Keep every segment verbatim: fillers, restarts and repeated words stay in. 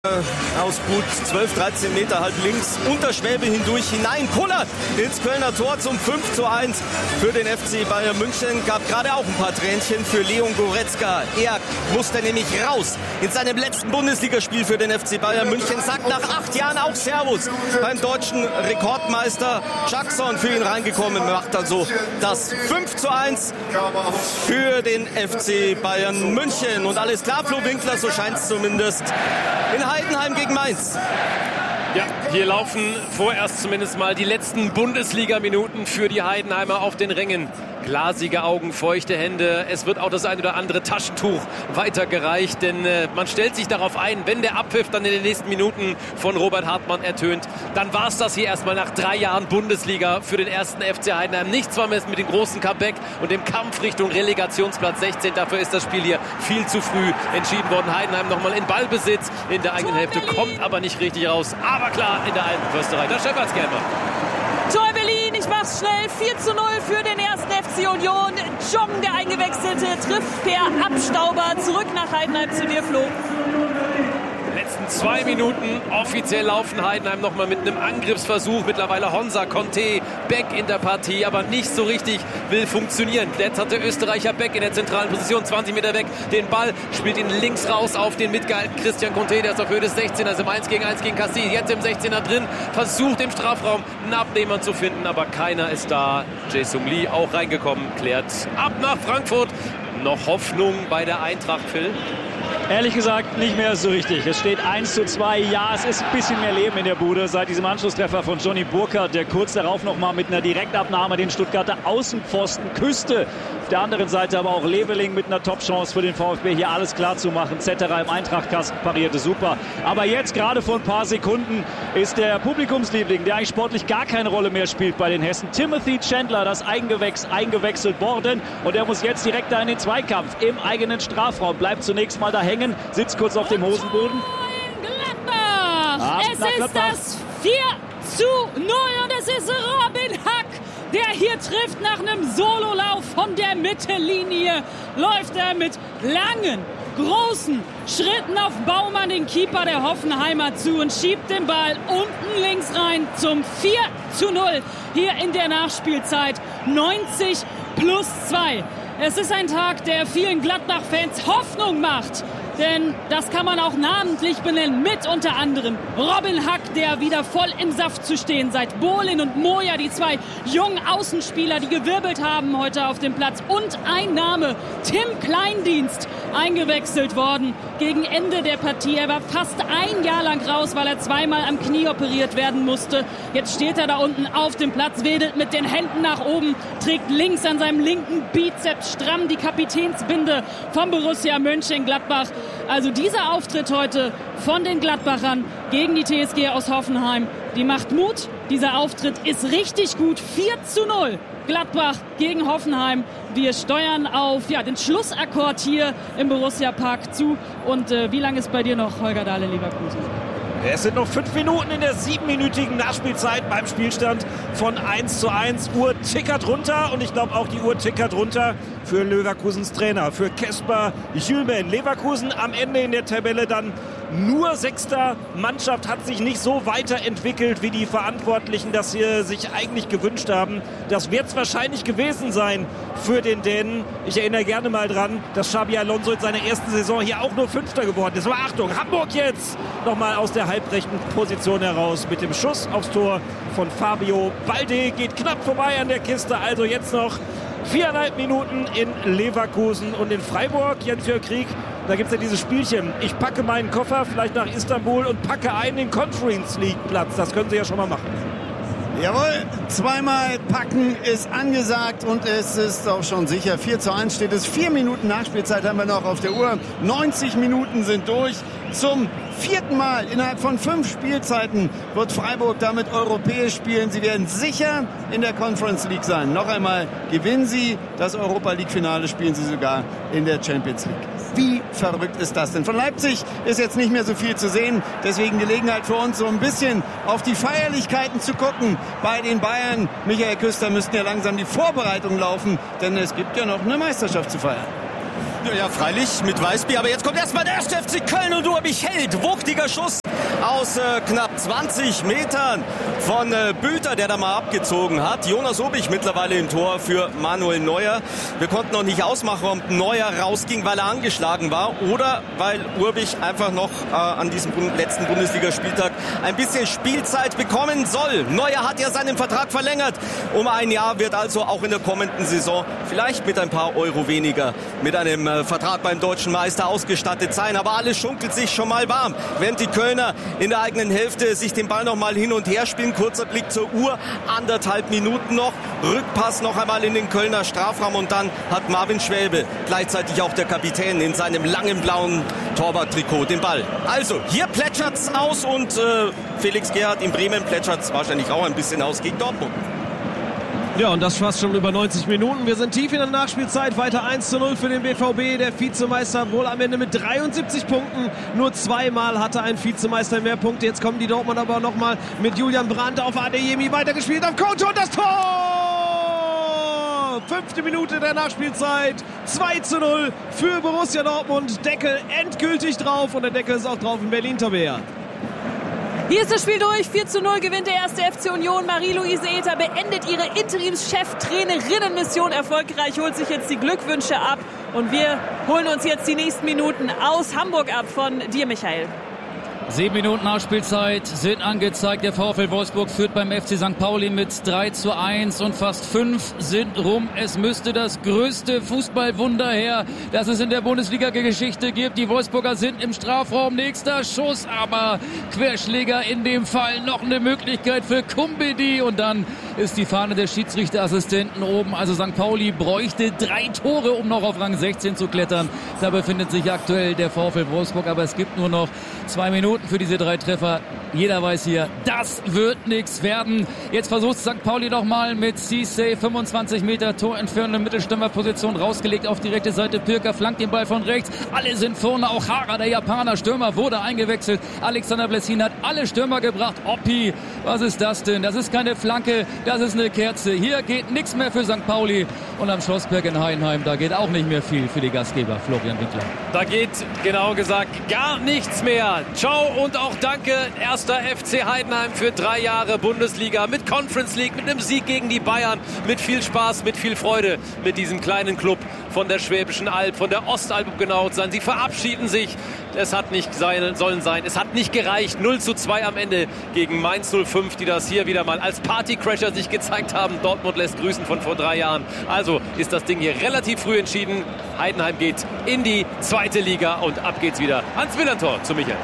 Aus gut zwölf, dreizehn Meter halb links unter Schwäbe hindurch hinein. Kullert ins Kölner Tor zum fünf zu eins für den F C Bayern München. Gab gerade auch ein paar Tränchen für Leon Goretzka. Er musste nämlich raus in seinem letzten Bundesligaspiel für den F C Bayern München. Sagt nach acht Jahren auch Servus beim deutschen Rekordmeister. Jackson für ihn reingekommen, macht also das fünf zu eins für den F C Bayern München. Und alles klar, Flo Winkler, so scheint es zumindest in Heidenheim gegen Mainz. Ja, hier laufen vorerst zumindest mal die letzten Bundesliga-Minuten für die Heidenheimer auf den Rängen. Glasige Augen, feuchte Hände. Es wird auch das ein oder andere Taschentuch weitergereicht, denn äh, man stellt sich darauf ein, wenn der Abpfiff dann in den nächsten Minuten von Robert Hartmann ertönt, dann war es das hier erstmal nach drei Jahren Bundesliga für den ersten F C Heidenheim. Nichts war mehr mit dem großen Comeback und dem Kampf Richtung Relegationsplatz sechzehn. Dafür ist das Spiel hier viel zu früh entschieden worden. Heidenheim nochmal in Ballbesitz in der eigenen Hälfte, kommt aber nicht richtig raus. Aber klar, in der alten Försterei. Da scheppert's gerne mal. Tor Berlin, ich mach's schnell. vier zu null für den ersten F C Union. Jong, der Eingewechselte, trifft per Abstauber. Zurück nach Heidenheim zu dir, Flo. Letzten zwei Minuten offiziell laufen Heidenheim nochmal mit einem Angriffsversuch. Mittlerweile Honsa, Conte, Beck in der Partie, aber nicht so richtig will funktionieren. Jetzt hat der Österreicher Beck in der zentralen Position, zwanzig Meter weg, den Ball, spielt ihn links raus auf den mitgehaltenen Christian Conte, der ist auf Höhe des sechzehners, im eins gegen eins gegen Cassis, jetzt im sechzehner drin, versucht im Strafraum einen Abnehmer zu finden, aber keiner ist da. Jae-Sung Lee auch reingekommen, klärt ab nach Frankfurt. Noch Hoffnung bei der Eintracht, Phil? Ehrlich gesagt nicht mehr so richtig. Es steht eins zu zwei. Ja, es ist ein bisschen mehr Leben in der Bude seit diesem Anschlusstreffer von Johnny Burkhardt, der kurz darauf noch mal mit einer Direktabnahme den Stuttgarter Außenpfosten küsste. Auf der anderen Seite aber auch Leveling mit einer Top-Chance für den VfB, hier alles klar zu machen. Zetterer im Eintrachtkasten parierte super. Aber jetzt, gerade vor ein paar Sekunden, ist der Publikumsliebling, der eigentlich sportlich gar keine Rolle mehr spielt bei den Hessen, Timothy Chandler, das Eingewächs, eingewechselt worden. Und er muss jetzt direkt da in den Zweikampf im eigenen Strafraum. Bleibt zunächst mal da hängen, sitzt kurz auf dem Hosenboden. Gladbach! Es ist das vier zu null und es ist Robin Hack, der hier trifft nach einem Sololauf von der Mittellinie. Läuft er mit langen, großen Schritten auf Baumann, den Keeper der Hoffenheimer, zu und schiebt den Ball unten links rein zum vier zu null hier in der Nachspielzeit. neunzig plus zwei. Es ist ein Tag, der vielen Gladbach-Fans Hoffnung macht. Denn das kann man auch namentlich benennen, mit unter anderem Robin Hack, der wieder voll im Saft zu stehen seit Bohlin und Moja, die zwei jungen Außenspieler, die gewirbelt haben heute auf dem Platz. Und ein Name, Tim Kleindienst, eingewechselt worden gegen Ende der Partie. Er war fast ein Jahr lang raus, weil er zweimal am Knie operiert werden musste. Jetzt steht er da unten auf dem Platz, wedelt mit den Händen nach oben, trägt links an seinem linken Bizeps stramm die Kapitänsbinde vom Borussia Mönchengladbach. Also dieser Auftritt heute von den Gladbachern gegen die T S G aus Hoffenheim, die macht Mut. Dieser Auftritt ist richtig gut. vier zu null. Gladbach gegen Hoffenheim. Wir steuern auf ja, den Schlussakkord hier im Borussia Park zu. Und äh, wie lange ist bei dir noch, Holger Dahle, Leverkusen? Es sind noch fünf Minuten in der siebenminütigen Nachspielzeit beim Spielstand von eins zu eins. Uhr tickert runter und ich glaube auch die Uhr tickert runter für Leverkusens Trainer, für Kasper Hjulmand. Leverkusen am Ende in der Tabelle dann nur Sechster. Mannschaft hat sich nicht so weiterentwickelt, wie die Verantwortlichen das hier sich eigentlich gewünscht haben. Das wird es wahrscheinlich gewesen sein für den Dänen. Ich erinnere gerne mal dran, dass Xabi Alonso in seiner ersten Saison hier auch nur Fünfter geworden ist. Aber Achtung, Hamburg jetzt nochmal aus der halbrechten Position heraus mit dem Schuss aufs Tor von Fabio Balde. Geht knapp vorbei an der Kiste, also jetzt noch viereinhalb Minuten in Leverkusen und in Freiburg. Jens-Jörg Krieg, da gibt es ja dieses Spielchen. Ich packe meinen Koffer vielleicht nach Istanbul und packe einen den Conference League Platz. Das können Sie ja schon mal machen. Jawohl, zweimal packen ist angesagt und es ist auch schon sicher. vier zu eins steht es. Vier Minuten Nachspielzeit haben wir noch auf der Uhr. neunzig Minuten sind durch. Zum vierten Mal innerhalb von fünf Spielzeiten wird Freiburg damit europäisch spielen. Sie werden sicher in der Conference League sein. Noch einmal gewinnen sie das Europa League Finale, spielen sie sogar in der Champions League. Wie verrückt ist das denn? Von Leipzig ist jetzt nicht mehr so viel zu sehen. Deswegen Gelegenheit für uns, so ein bisschen auf die Feierlichkeiten zu gucken bei den Bayern. Michael Küster, müssten ja langsam die Vorbereitungen laufen, denn es gibt ja noch eine Meisterschaft zu feiern. Ja, freilich mit Weißbier. Aber jetzt kommt erstmal der erste F C Köln und Urbich hält. Wuchtiger Schuss aus äh, knapp zwanzig Metern von äh, Bülter, der da mal abgezogen hat. Jonas Urbich mittlerweile im Tor für Manuel Neuer. Wir konnten noch nicht ausmachen, ob Neuer rausging, weil er angeschlagen war oder weil Urbich einfach noch äh, an diesem Bund- letzten Bundesligaspieltag ein bisschen Spielzeit bekommen soll. Neuer hat ja seinen Vertrag verlängert. Um ein Jahr wird also auch in der kommenden Saison vielleicht mit ein paar Euro weniger mit einem äh, Vertrag beim deutschen Meister ausgestattet sein. Aber alles schunkelt sich schon mal warm. Während die Kölner in der eigenen Hälfte sich den Ball noch mal hin und her spielen. Kurzer Blick zur Uhr. Anderthalb Minuten noch. Rückpass noch einmal in den Kölner Strafraum. Und dann hat Marvin Schwäbe, gleichzeitig auch der Kapitän, in seinem langen blauen Torwarttrikot den Ball. Also, hier plätschert's aus und äh, Felix Gerhardt in Bremen plätschert's wahrscheinlich auch ein bisschen aus gegen Dortmund. Ja, und das fast schon über neunzig Minuten. Wir sind tief in der Nachspielzeit. Weiter eins zu null für den B V B. Der Vizemeister wohl am Ende mit dreiundsiebzig Punkten. Nur zweimal hatte ein Vizemeister mehr Punkte. Jetzt kommen die Dortmund aber nochmal mit Julian Brandt auf Adeyemi weitergespielt. Auf Konto und das Tor! Fünfte Minute der Nachspielzeit. zwei zu null für Borussia Dortmund. Deckel endgültig drauf. Und der Deckel ist auch drauf in Berlin-Tabea. Hier ist das Spiel durch. vier zu null gewinnt der erste F C Union. Marie-Louise Ether beendet ihre Interimschef-Trainerinnen-Mission erfolgreich, holt sich jetzt die Glückwünsche ab. Und wir holen uns jetzt die nächsten Minuten aus Hamburg ab von dir, Michael. Sieben Minuten Nachspielzeit sind angezeigt. Der VfL Wolfsburg führt beim F C Sankt Pauli mit drei zu eins und fast fünf sind rum. Es müsste das größte Fußballwunder her, das es in der Bundesliga-Geschichte gibt. Die Wolfsburger sind im Strafraum. Nächster Schuss, aber Querschläger in dem Fall. Noch eine Möglichkeit für Kumbedi und dann ist die Fahne des Schiedsrichterassistenten oben. Also Sankt Pauli bräuchte drei Tore, um noch auf Rang sechzehn zu klettern. Da befindet sich aktuell der VfL Wolfsburg, aber es gibt nur noch zwei Minuten für diese drei Treffer. Jeder weiß hier, das wird nichts werden. Jetzt versucht Sankt Pauli noch mal mit Cissé, fünfundzwanzig Meter Torentfernung in Mittelstürmerposition, rausgelegt auf die rechte Seite. Pirker flankt den Ball von rechts. Alle sind vorne, auch Hara, der Japaner Stürmer, wurde eingewechselt. Alexander Blessin hat alle Stürmer gebracht. Oppi, was ist das denn? Das ist keine Flanke, das ist eine Kerze. Hier geht nichts mehr für Sankt Pauli. Und am Schlossberg in Heidenheim, da geht auch nicht mehr viel für die Gastgeber, Florian Winkler. Da geht, genau gesagt, gar nichts mehr. Ciao und auch danke, erster F C Heidenheim für drei Jahre Bundesliga mit Conference League, mit einem Sieg gegen die Bayern, mit viel Spaß, mit viel Freude, mit diesem kleinen Club von der Schwäbischen Alb, von der Ostalb, um genau zu sein. Sie verabschieden sich. Es hat nicht sein, sollen sein. Es hat nicht gereicht. null zu zwei am Ende gegen Mainz null fünf, die das hier wieder mal als Partycrasher sich gezeigt haben. Dortmund lässt grüßen von vor drei Jahren. Also ist das Ding hier relativ früh entschieden. Heidenheim geht in die zweite Liga und ab geht's wieder ans Millantor zu Michael.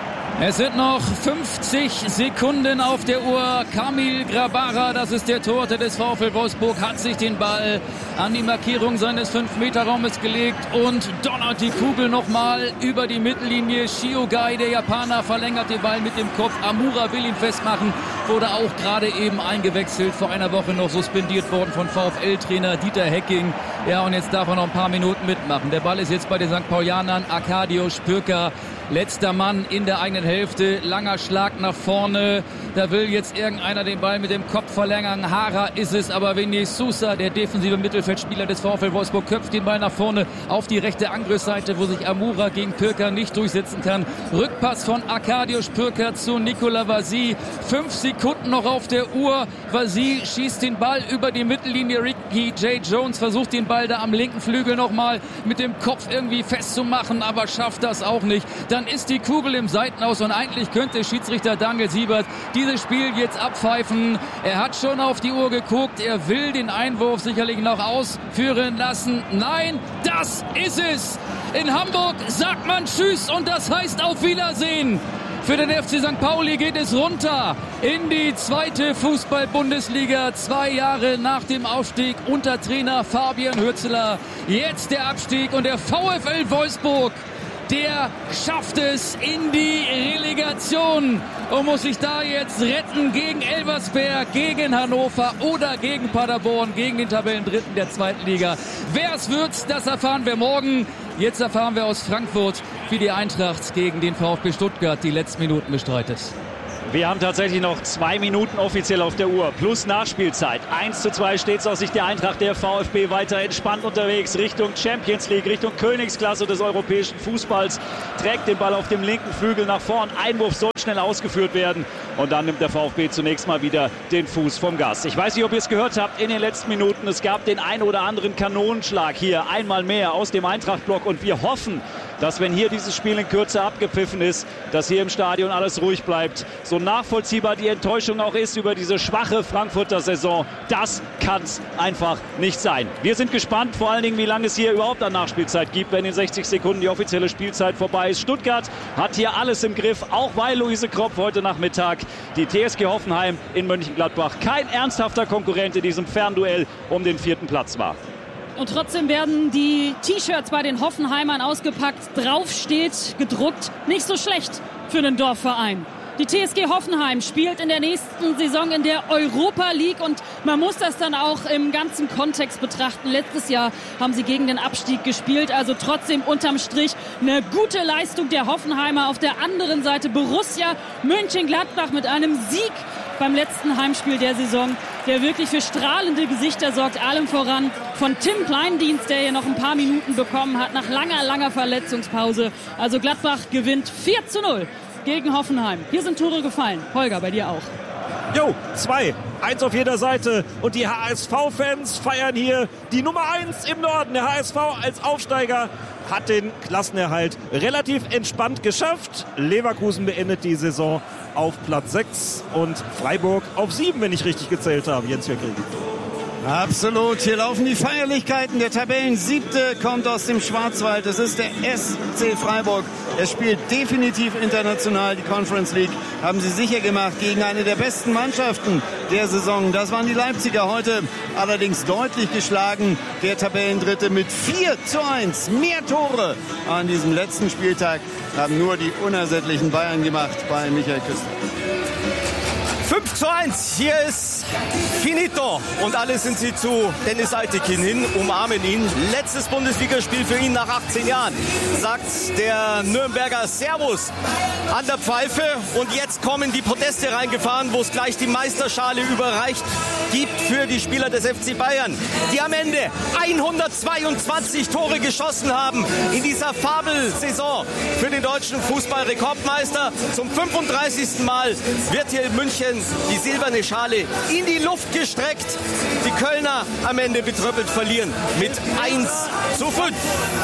Es sind noch fünfzig Sekunden auf der Uhr. Kamil Grabara, das ist der Torhüter des VfL Wolfsburg, hat sich den Ball an die Markierung seines fünf Meter Raumes gelegt und donnert die Kugel nochmal über die Mittellinie. Shiogai, der Japaner, verlängert den Ball mit dem Kopf. Amura will ihn festmachen, wurde auch gerade eben eingewechselt, vor einer Woche noch suspendiert worden von VfL-Trainer Dieter Hecking. Ja, und jetzt darf er noch ein paar Minuten mitmachen. Der Ball ist jetzt bei den Sankt Paulianern. Arkadiusz Pirker, letzter Mann in der eigenen Hälfte, langer Schlag nach vorne. Da will jetzt irgendeiner den Ball mit dem Kopf verlängern. Hara ist es, aber Vinny Sousa, der defensive Mittelfeldspieler des VfL Wolfsburg, köpft den Ball nach vorne auf die rechte Angriffsseite, wo sich Amura gegen Pirker nicht durchsetzen kann. Rückpass von Arkadiusz Pirker zu Nicolas Vasy. Fünf Sekunden noch auf der Uhr. Vasy schießt den Ball über die Mittellinie. Ricky J. Jones versucht den Ball da am linken Flügel nochmal mit dem Kopf irgendwie festzumachen, aber schafft das auch nicht. Dann ist die Kugel im Seitenaus und eigentlich könnte Schiedsrichter Daniel Siebert dieses Spiel jetzt abpfeifen. Er hat schon auf die Uhr geguckt, er will den Einwurf sicherlich noch ausführen lassen. Nein, das ist es! In Hamburg sagt man Tschüss und das heißt auf Wiedersehen. Für den F C Sankt Pauli geht es runter in die zweite Fußball-Bundesliga. Zwei Jahre nach dem Aufstieg unter Trainer Fabian Hürzeler. Jetzt der Abstieg und der VfL Wolfsburg, der schafft es in die Relegation und muss sich da jetzt retten gegen Elversberg, gegen Hannover oder gegen Paderborn, gegen den Tabellendritten der zweiten Liga. Wer es wird, das erfahren wir morgen. Jetzt erfahren wir aus Frankfurt, wie die Eintracht gegen den VfB Stuttgart die letzten Minuten bestreitet. Wir haben tatsächlich noch zwei Minuten offiziell auf der Uhr, plus Nachspielzeit. eins zu zwei steht es aus Sicht der Eintracht. Der VfB weiter entspannt unterwegs, Richtung Champions League, Richtung Königsklasse des europäischen Fußballs. Trägt den Ball auf dem linken Flügel nach vorn. Einwurf soll schnell ausgeführt werden. Und dann nimmt der VfB zunächst mal wieder den Fuß vom Gas. Ich weiß nicht, ob ihr es gehört habt in den letzten Minuten. Es gab den ein oder anderen Kanonenschlag hier, einmal mehr aus dem Eintracht-Block. Und wir hoffen, dass, wenn hier dieses Spiel in Kürze abgepfiffen ist, dass hier im Stadion alles ruhig bleibt. So nachvollziehbar die Enttäuschung auch ist über diese schwache Frankfurter Saison, das kann es einfach nicht sein. Wir sind gespannt, vor allen Dingen, wie lange es hier überhaupt an Nachspielzeit gibt, wenn in sechzig Sekunden die offizielle Spielzeit vorbei ist. Stuttgart hat hier alles im Griff, auch bei Luise Kropp heute Nachmittag. Die T S G Hoffenheim in Mönchengladbach kein ernsthafter Konkurrent in diesem Fernduell um den vierten Platz war. Und trotzdem werden die T-Shirts bei den Hoffenheimern ausgepackt. Drauf steht gedruckt, nicht so schlecht für einen Dorfverein. Die T S G Hoffenheim spielt in der nächsten Saison in der Europa League und man muss das dann auch im ganzen Kontext betrachten. Letztes Jahr haben sie gegen den Abstieg gespielt, also trotzdem unterm Strich eine gute Leistung der Hoffenheimer. Auf der anderen Seite Borussia Mönchengladbach mit einem Sieg beim letzten Heimspiel der Saison, der wirklich für strahlende Gesichter sorgt, allem voran von Tim Kleindienst, der hier noch ein paar Minuten bekommen hat nach langer, langer Verletzungspause. Also Gladbach gewinnt vier zu null gegen Hoffenheim. Hier sind Tore gefallen. Holger, bei dir auch. Jo, zwei. Eins auf jeder Seite. Und die H S V-Fans feiern hier die Nummer eins im Norden. Der H S V als Aufsteiger hat den Klassenerhalt relativ entspannt geschafft. Leverkusen beendet die Saison auf Platz sechs und Freiburg auf sieben, wenn ich richtig gezählt habe. Jens Jörg. Absolut, hier laufen die Feierlichkeiten. Der Tabellensiebte kommt aus dem Schwarzwald. Das ist der S C Freiburg. Er spielt definitiv international die Conference League. Haben sie sicher gemacht gegen eine der besten Mannschaften der Saison. Das waren die Leipziger heute. Allerdings deutlich geschlagen. Der Tabellendritte mit vier zu eins. Mehr Tore an diesem letzten Spieltag haben nur die unersättlichen Bayern gemacht bei Michael Küster. fünf zu eins, hier ist finito und alle sind sie zu Dennis Eitekin hin, umarmen ihn. Letztes Bundesligaspiel für ihn nach achtzehn Jahren, sagt der Nürnberger Servus an der Pfeife. Und jetzt kommen die Proteste reingefahren, wo es gleich die Meisterschale überreicht gibt für die Spieler des F C Bayern, die am Ende hundertzweiundzwanzig Tore geschossen haben in dieser Fabelsaison für den deutschen Fußballrekordmeister. Zum fünfunddreißigsten Mal wird hier in München die silberne Schale in die Luft gestreckt. Die Kölner am Ende betröppelt verlieren mit eins zu fünf.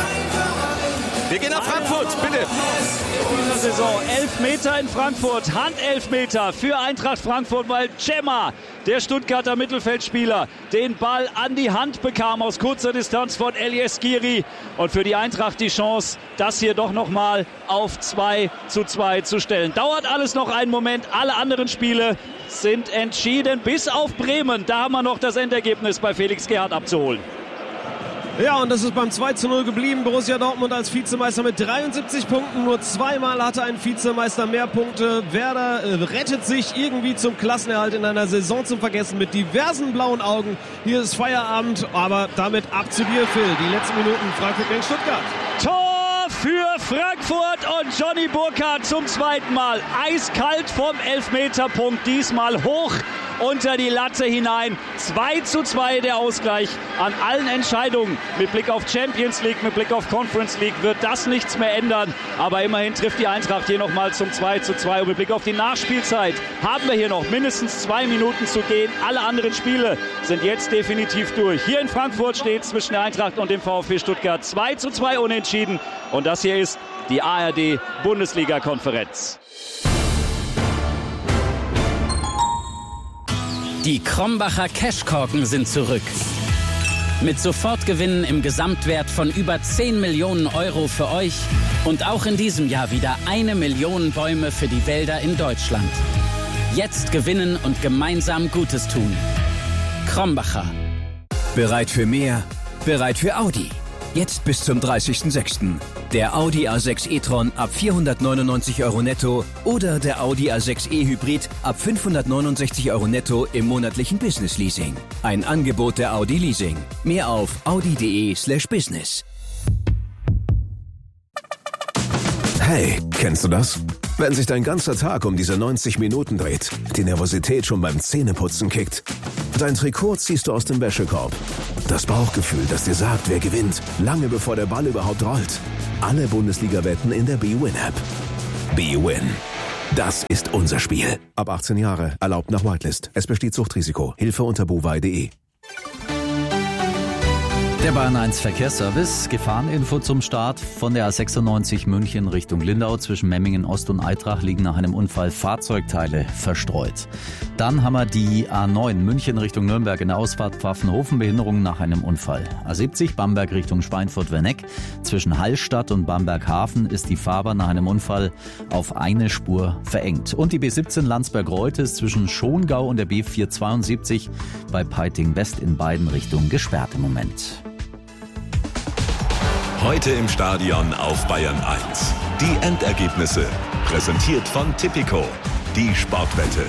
Wir gehen nach Frankfurt, bitte. Diese Saison Elfmeter in Frankfurt, Handelfmeter für Eintracht Frankfurt, weil Cema, der Stuttgarter Mittelfeldspieler, den Ball an die Hand bekam aus kurzer Distanz von Elias Giri. Und für die Eintracht die Chance, das hier doch nochmal auf zwei zu zwei zu stellen. Dauert alles noch einen Moment, alle anderen Spiele sind entschieden, bis auf Bremen. Da haben wir noch das Endergebnis bei Felix Gerhardt abzuholen. Ja, und das ist beim zwei zu null geblieben. Borussia Dortmund als Vizemeister mit dreiundsiebzig Punkten. Nur zweimal hatte ein Vizemeister mehr Punkte. Werder äh, rettet sich irgendwie zum Klassenerhalt in einer Saison zum Vergessen mit diversen blauen Augen. Hier ist Feierabend, aber damit ab zu dir, Phil. Die letzten Minuten Frankfurt gegen Stuttgart. Tor für Frankfurt und Johnny Burkhardt zum zweiten Mal. Eiskalt vom Elfmeterpunkt, diesmal hoch unter die Latte hinein. zwei zu zwei der Ausgleich an allen Entscheidungen. Mit Blick auf Champions League, mit Blick auf Conference League wird das nichts mehr ändern. Aber immerhin trifft die Eintracht hier nochmal zum zwei zu zwei. Und mit Blick auf die Nachspielzeit haben wir hier noch mindestens zwei Minuten zu gehen. Alle anderen Spiele sind jetzt definitiv durch. Hier in Frankfurt steht es zwischen der Eintracht und dem VfB Stuttgart zwei zu zwei unentschieden. Und das hier ist die A R D-Bundesliga-Konferenz. Die Krombacher Cashkorken sind zurück. Mit Sofortgewinnen im Gesamtwert von über zehn Millionen Euro für euch und auch in diesem Jahr wieder eine Million Bäume für die Wälder in Deutschland. Jetzt gewinnen und gemeinsam Gutes tun. Krombacher. Bereit für mehr? Bereit für Audi. Jetzt bis zum dreißigsten sechsten Der Audi A sechs e-tron ab vierhundertneunundneunzig Euro netto oder der Audi A sechs e-Hybrid ab fünfhundertneunundsechzig Euro netto im monatlichen Business-Leasing. Ein Angebot der Audi Leasing. Mehr auf audi.de slash business. Hey, kennst du das? Wenn sich dein ganzer Tag um diese neunzig Minuten dreht, die Nervosität schon beim Zähneputzen kickt, dein Trikot ziehst du aus dem Wäschekorb. Das Bauchgefühl, das dir sagt, wer gewinnt, lange bevor der Ball überhaupt rollt. Alle Bundesliga-Wetten in der B-Win-App. B-Win. Das ist unser Spiel. Ab achtzehn Jahre, erlaubt nach Whitelist. Es besteht Suchtrisiko. Hilfe unter bovai punkt de. Der Bayern eins Verkehrsservice, Gefahreninfo zum Start. Von der A sechsundneunzig München Richtung Lindau zwischen Memmingen Ost und Eitrach liegen nach einem Unfall Fahrzeugteile verstreut. Dann haben wir die A neun München Richtung Nürnberg in der Ausfahrt Pfaffenhofen, Behinderungen nach einem Unfall. A siebzig Bamberg Richtung Schweinfurt-Werneck. Zwischen Hallstatt und Bamberg-Hafen ist die Fahrbahn nach einem Unfall auf eine Spur verengt. Und die B siebzehn Landsberg-Reuth zwischen Schongau und der B vierhundertzweiundsiebzig bei Peiting West in beiden Richtungen gesperrt im Moment. Heute im Stadion auf Bayern eins. Die Endergebnisse, präsentiert von Tipico, die Sportwette.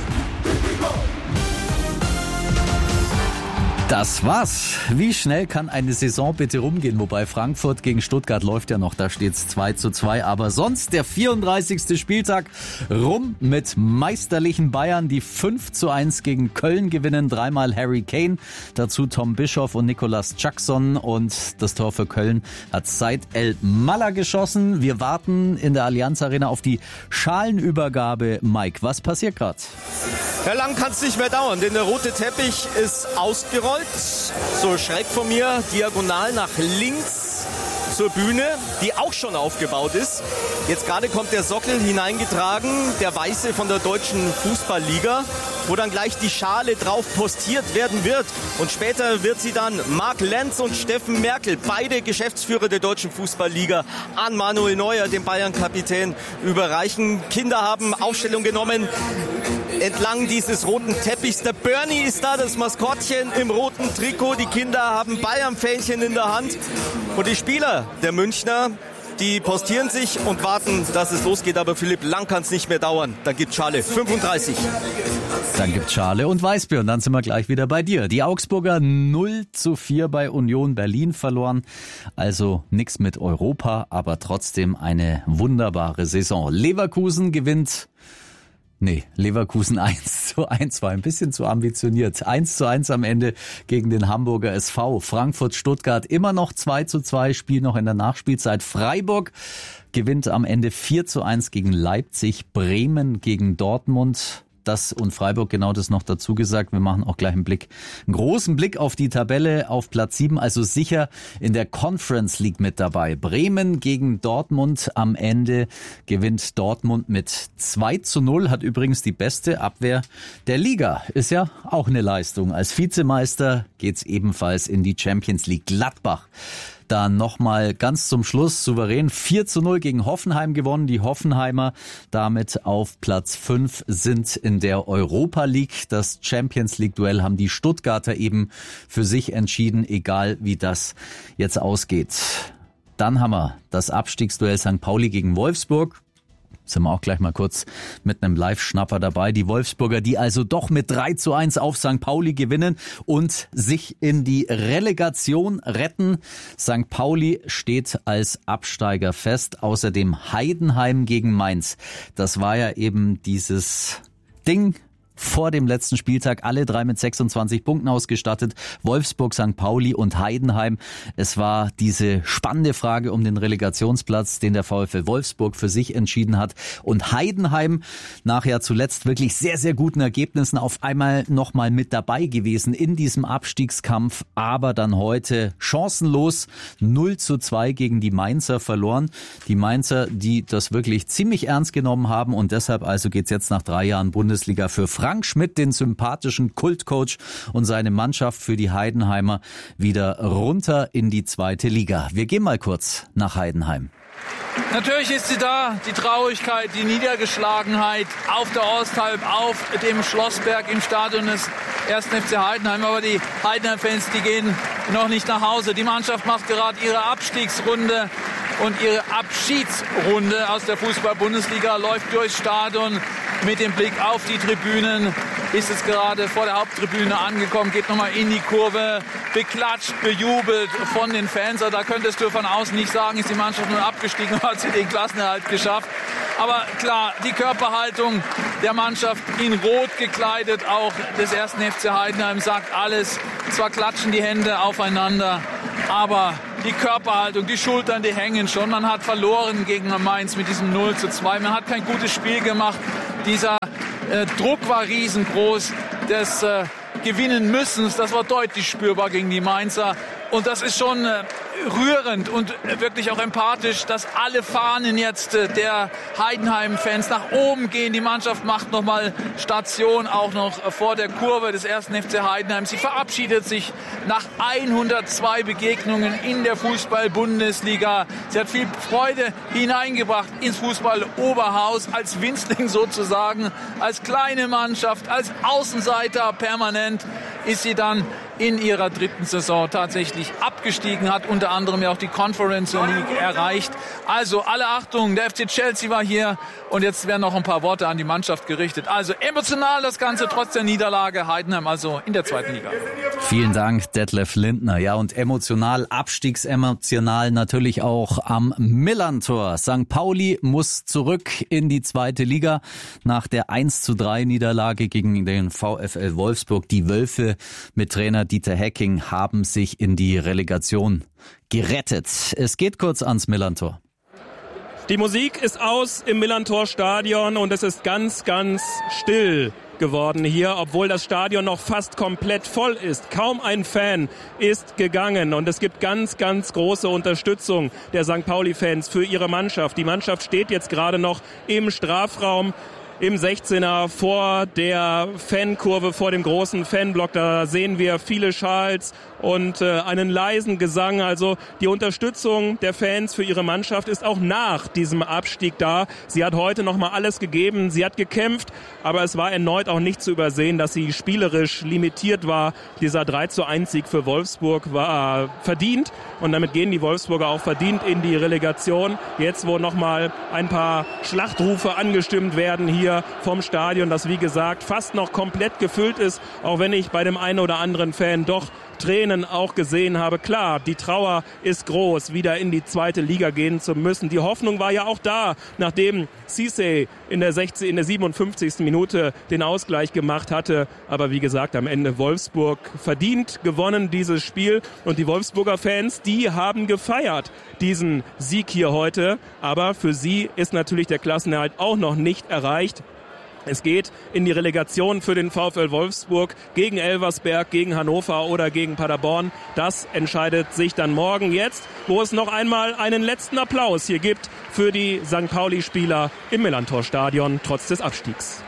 Das war's. Wie schnell kann eine Saison bitte rumgehen? Wobei Frankfurt gegen Stuttgart läuft ja noch, da steht's zwei zu zwei. Aber sonst der vierunddreißigste Spieltag rum mit meisterlichen Bayern, die fünf zu eins gegen Köln gewinnen. Dreimal Harry Kane, dazu Tom Bischoff und Nicolas Jackson. Und das Tor für Köln hat Said El Malla geschossen. Wir warten in der Allianz Arena auf die Schalenübergabe. Mike, was passiert gerade? Ja, lang kann es nicht mehr dauern, denn der rote Teppich ist ausgerollt. So schräg von mir, diagonal nach links zur Bühne, die auch schon aufgebaut ist. Jetzt gerade kommt der Sockel hineingetragen, der weiße von der deutschen Fußballliga, wo dann gleich die Schale drauf postiert werden wird. Und später wird sie dann Marc Lenz und Steffen Merkel, beide Geschäftsführer der deutschen Fußballliga, an Manuel Neuer, den Bayern-Kapitän, überreichen. Kinder haben Aufstellung genommen entlang dieses roten Teppichs. Der Bernie ist da, das Maskottchen im roten Trikot. Die Kinder haben Bayern-Fähnchen in der Hand. Und die Spieler der Münchner, die postieren sich und warten, dass es losgeht. Aber Philipp, lang kann es nicht mehr dauern. Dann gibt Schale fünfunddreißig. Dann gibt's Schale und Weißbier und dann sind wir gleich wieder bei dir. Die Augsburger null zu vier bei Union Berlin verloren. Also nichts mit Europa, aber trotzdem eine wunderbare Saison. Leverkusen gewinnt... Nee, Leverkusen eins zu eins war ein bisschen zu ambitioniert. eins zu eins am Ende gegen den Hamburger S V. Frankfurt-Stuttgart immer noch zwei zu zwei, Spiel noch in der Nachspielzeit. Freiburg gewinnt am Ende vier zu eins gegen Leipzig. Bremen gegen Dortmund. Das und Freiburg, genau das noch dazu gesagt. Wir machen auch gleich einen Blick, einen großen Blick auf die Tabelle auf Platz sieben, also sicher in der Conference League mit dabei. Bremen gegen Dortmund, am Ende gewinnt Dortmund mit zwei zu null, hat übrigens die beste Abwehr der Liga. Ist ja auch eine Leistung. Als Vizemeister geht's ebenfalls in die Champions League. Gladbach dann nochmal ganz zum Schluss souverän vier zu null gegen Hoffenheim gewonnen. Die Hoffenheimer damit auf Platz fünf sind in der Europa League. Das Champions League Duell haben die Stuttgarter eben für sich entschieden, egal wie das jetzt ausgeht. Dann haben wir das Abstiegsduell Sankt Pauli gegen Wolfsburg. Sind wir auch gleich mal kurz mit einem Live-Schnapper dabei. Die Wolfsburger, die also doch mit drei zu eins auf Sankt Pauli gewinnen und sich in die Relegation retten. Sankt Pauli steht als Absteiger fest. Außerdem Heidenheim gegen Mainz. Das war ja eben dieses Ding vor dem letzten Spieltag, alle drei mit sechsundzwanzig Punkten ausgestattet. Wolfsburg, Sankt Pauli und Heidenheim. Es war diese spannende Frage um den Relegationsplatz, den der VfL Wolfsburg für sich entschieden hat. Und Heidenheim, nachher zuletzt wirklich sehr, sehr guten Ergebnissen, auf einmal nochmal mit dabei gewesen in diesem Abstiegskampf. Aber dann heute chancenlos null zu zwei gegen die Mainzer verloren. Die Mainzer, die das wirklich ziemlich ernst genommen haben. Und deshalb also geht's jetzt nach drei Jahren Bundesliga für Frankfurt. Frank Schmidt, den sympathischen Kultcoach, und seine Mannschaft für die Heidenheimer wieder runter in die zweite Liga. Wir gehen mal kurz nach Heidenheim. Natürlich ist sie da, die Traurigkeit, die Niedergeschlagenheit auf der Osthalb, auf dem Schlossberg im Stadion des ersten F C Heidenheim. Aber die Heidenheim-Fans, die gehen noch nicht nach Hause. Die Mannschaft macht gerade ihre Abstiegsrunde und ihre Abschiedsrunde aus der Fußball-Bundesliga, läuft durchs Stadion mit dem Blick auf die Tribünen, ist es gerade vor der Haupttribüne angekommen, geht nochmal in die Kurve, beklatscht, bejubelt von den Fans. Da könntest du von außen nicht sagen, ist die Mannschaft nur abgestiegen, hat sie den Klassenerhalt geschafft. Aber klar, die Körperhaltung der Mannschaft in Rot gekleidet, auch des ersten F C Heidenheim, sagt alles. Zwar klatschen die Hände aufeinander, aber die Körperhaltung, die Schultern, die hängen schon. Man hat verloren gegen Mainz mit diesem null zu zwei. Man hat kein gutes Spiel gemacht. Dieser äh, Druck war riesengroß des äh, Gewinnen müssen. Das war deutlich spürbar gegen die Mainzer. Und das ist schon äh, rührend und äh, wirklich auch empathisch, dass alle Fahnen jetzt äh, der Heidenheim-Fans nach oben gehen. Die Mannschaft macht nochmal Station, auch noch äh, vor der Kurve des ersten F C Heidenheim. Sie verabschiedet sich nach hundertzwei Begegnungen in der Fußball-Bundesliga. Sie hat viel Freude hineingebracht ins Fußball-Oberhaus, als Winzling sozusagen, als kleine Mannschaft, als Außenseiter permanent ist sie dann in ihrer dritten Saison tatsächlich abgestiegen, hat unter anderem ja auch die Conference League erreicht. Also alle Achtung, der F C Chelsea war hier und jetzt werden noch ein paar Worte an die Mannschaft gerichtet. Also emotional das Ganze trotz der Niederlage. Heidenheim also in der zweiten Liga. Vielen Dank, Detlef Lindner. Ja, und emotional, abstiegsemotional natürlich auch am Millerntor. Sankt Pauli muss zurück in die zweite Liga nach der eins zu drei Niederlage gegen den VfL Wolfsburg. Die Wölfe mit Trainer Dieter Hecking haben sich in die Relegation gerettet. Es geht kurz ans Millerntor. Die Musik ist aus im Millerntor-Stadion und es ist ganz, ganz still geworden hier, obwohl das Stadion noch fast komplett voll ist. Kaum ein Fan ist gegangen und es gibt ganz, ganz große Unterstützung der Sankt Pauli-Fans für ihre Mannschaft. Die Mannschaft steht jetzt gerade noch im Strafraum, im sechzehner vor der Fankurve, vor dem großen Fanblock. Da sehen wir viele Schals und äh, einen leisen Gesang. Also die Unterstützung der Fans für ihre Mannschaft ist auch nach diesem Abstieg da. Sie hat heute nochmal alles gegeben. Sie hat gekämpft, aber es war erneut auch nicht zu übersehen, dass sie spielerisch limitiert war. Dieser drei zu eins Sieg für Wolfsburg war verdient und damit gehen die Wolfsburger auch verdient in die Relegation. Jetzt, wo nochmal ein paar Schlachtrufe angestimmt werden hier vom Stadion, das wie gesagt fast noch komplett gefüllt ist, auch wenn ich bei dem einen oder anderen Fan doch Tränen auch gesehen habe. Klar, die Trauer ist groß, wieder in die zweite Liga gehen zu müssen. Die Hoffnung war ja auch da, nachdem Cisse in der sechzig, in der siebenundfünfzigsten Minute den Ausgleich gemacht hatte. Aber wie gesagt, am Ende Wolfsburg verdient gewonnen dieses Spiel. Und die Wolfsburger Fans, die haben gefeiert diesen Sieg hier heute. Aber für sie ist natürlich der Klassenerhalt auch noch nicht erreicht. Es geht in die Relegation für den VfL Wolfsburg gegen Elversberg, gegen Hannover oder gegen Paderborn. Das entscheidet sich dann morgen. Jetzt, wo es noch einmal einen letzten Applaus hier gibt für die Sankt Pauli-Spieler im Millerntor-Stadion trotz des Abstiegs.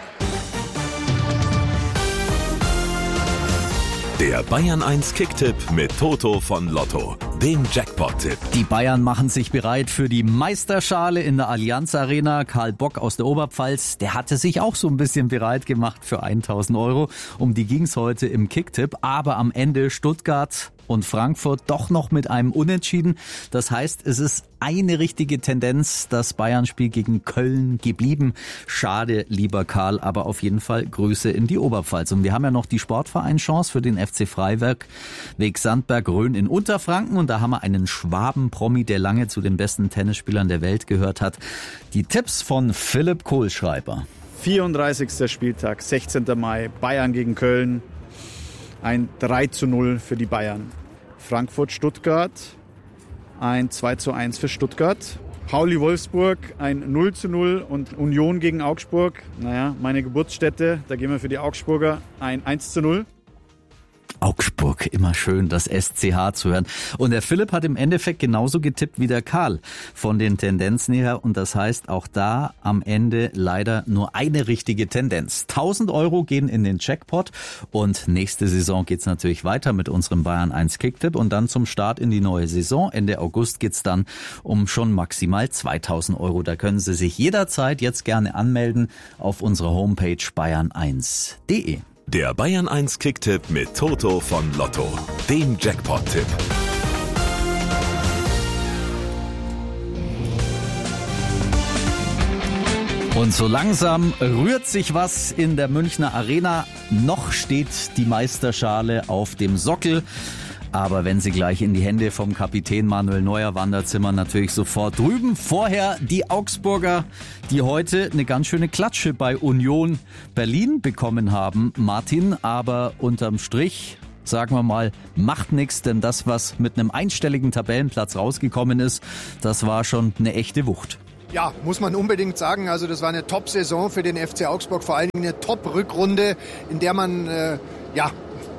Der Bayern eins Kicktipp mit Toto von Lotto, dem Jackpot-Tipp. Die Bayern machen sich bereit für die Meisterschale in der Allianz Arena. Karl Bock aus der Oberpfalz, der hatte sich auch so ein bisschen bereit gemacht für tausend Euro. Um die ging's heute im Kicktipp. Aber am Ende Stuttgart und Frankfurt doch noch mit einem Unentschieden. Das heißt, es ist eine richtige Tendenz, das Bayern-Spiel gegen Köln geblieben. Schade, lieber Karl, aber auf jeden Fall Grüße in die Oberpfalz. Und wir haben ja noch die Sportvereinschance für den F C Freiberg Weg Sandberg-Rhön in Unterfranken. Und da haben wir einen Schwaben-Promi, der lange zu den besten Tennisspielern der Welt gehört hat. Die Tipps von Philipp Kohlschreiber. vierunddreißigster Spieltag, sechzehnter Mai, Bayern gegen Köln. Ein drei zu null für die Bayern. Frankfurt-Stuttgart, ein zwei zu eins für Stuttgart. Pauli-Wolfsburg, ein null zu null und Union gegen Augsburg. Naja, meine Geburtsstätte, da gehen wir für die Augsburger, ein eins zu null. Augsburg, immer schön, das S C H zu hören. Und der Philipp hat im Endeffekt genauso getippt wie der Karl von den Tendenzen her. Und das heißt, auch da am Ende leider nur eine richtige Tendenz. tausend Euro gehen in den Jackpot. Und nächste Saison geht's natürlich weiter mit unserem Bayern eins Kicktipp. Und dann zum Start in die neue Saison. Ende August geht's dann um schon maximal zweitausend Euro. Da können Sie sich jederzeit jetzt gerne anmelden auf unserer Homepage bayern eins punkt de. Der Bayern eins Kicktipp mit Toto von Lotto, dem Jackpot-Tipp. Und so langsam rührt sich was in der Münchner Arena. Noch steht die Meisterschale auf dem Sockel. Aber wenn sie gleich in die Hände vom Kapitän Manuel Neuer wandert, sind wir natürlich sofort drüben. Vorher die Augsburger, die heute eine ganz schöne Klatsche bei Union Berlin bekommen haben, Martin. Aber unterm Strich, sagen wir mal, macht nichts, denn das, was mit einem einstelligen Tabellenplatz rausgekommen ist, das war schon eine echte Wucht. Ja, muss man unbedingt sagen. Also das war eine Top-Saison für den F C Augsburg, vor allen Dingen eine Top-Rückrunde, in der man äh, ja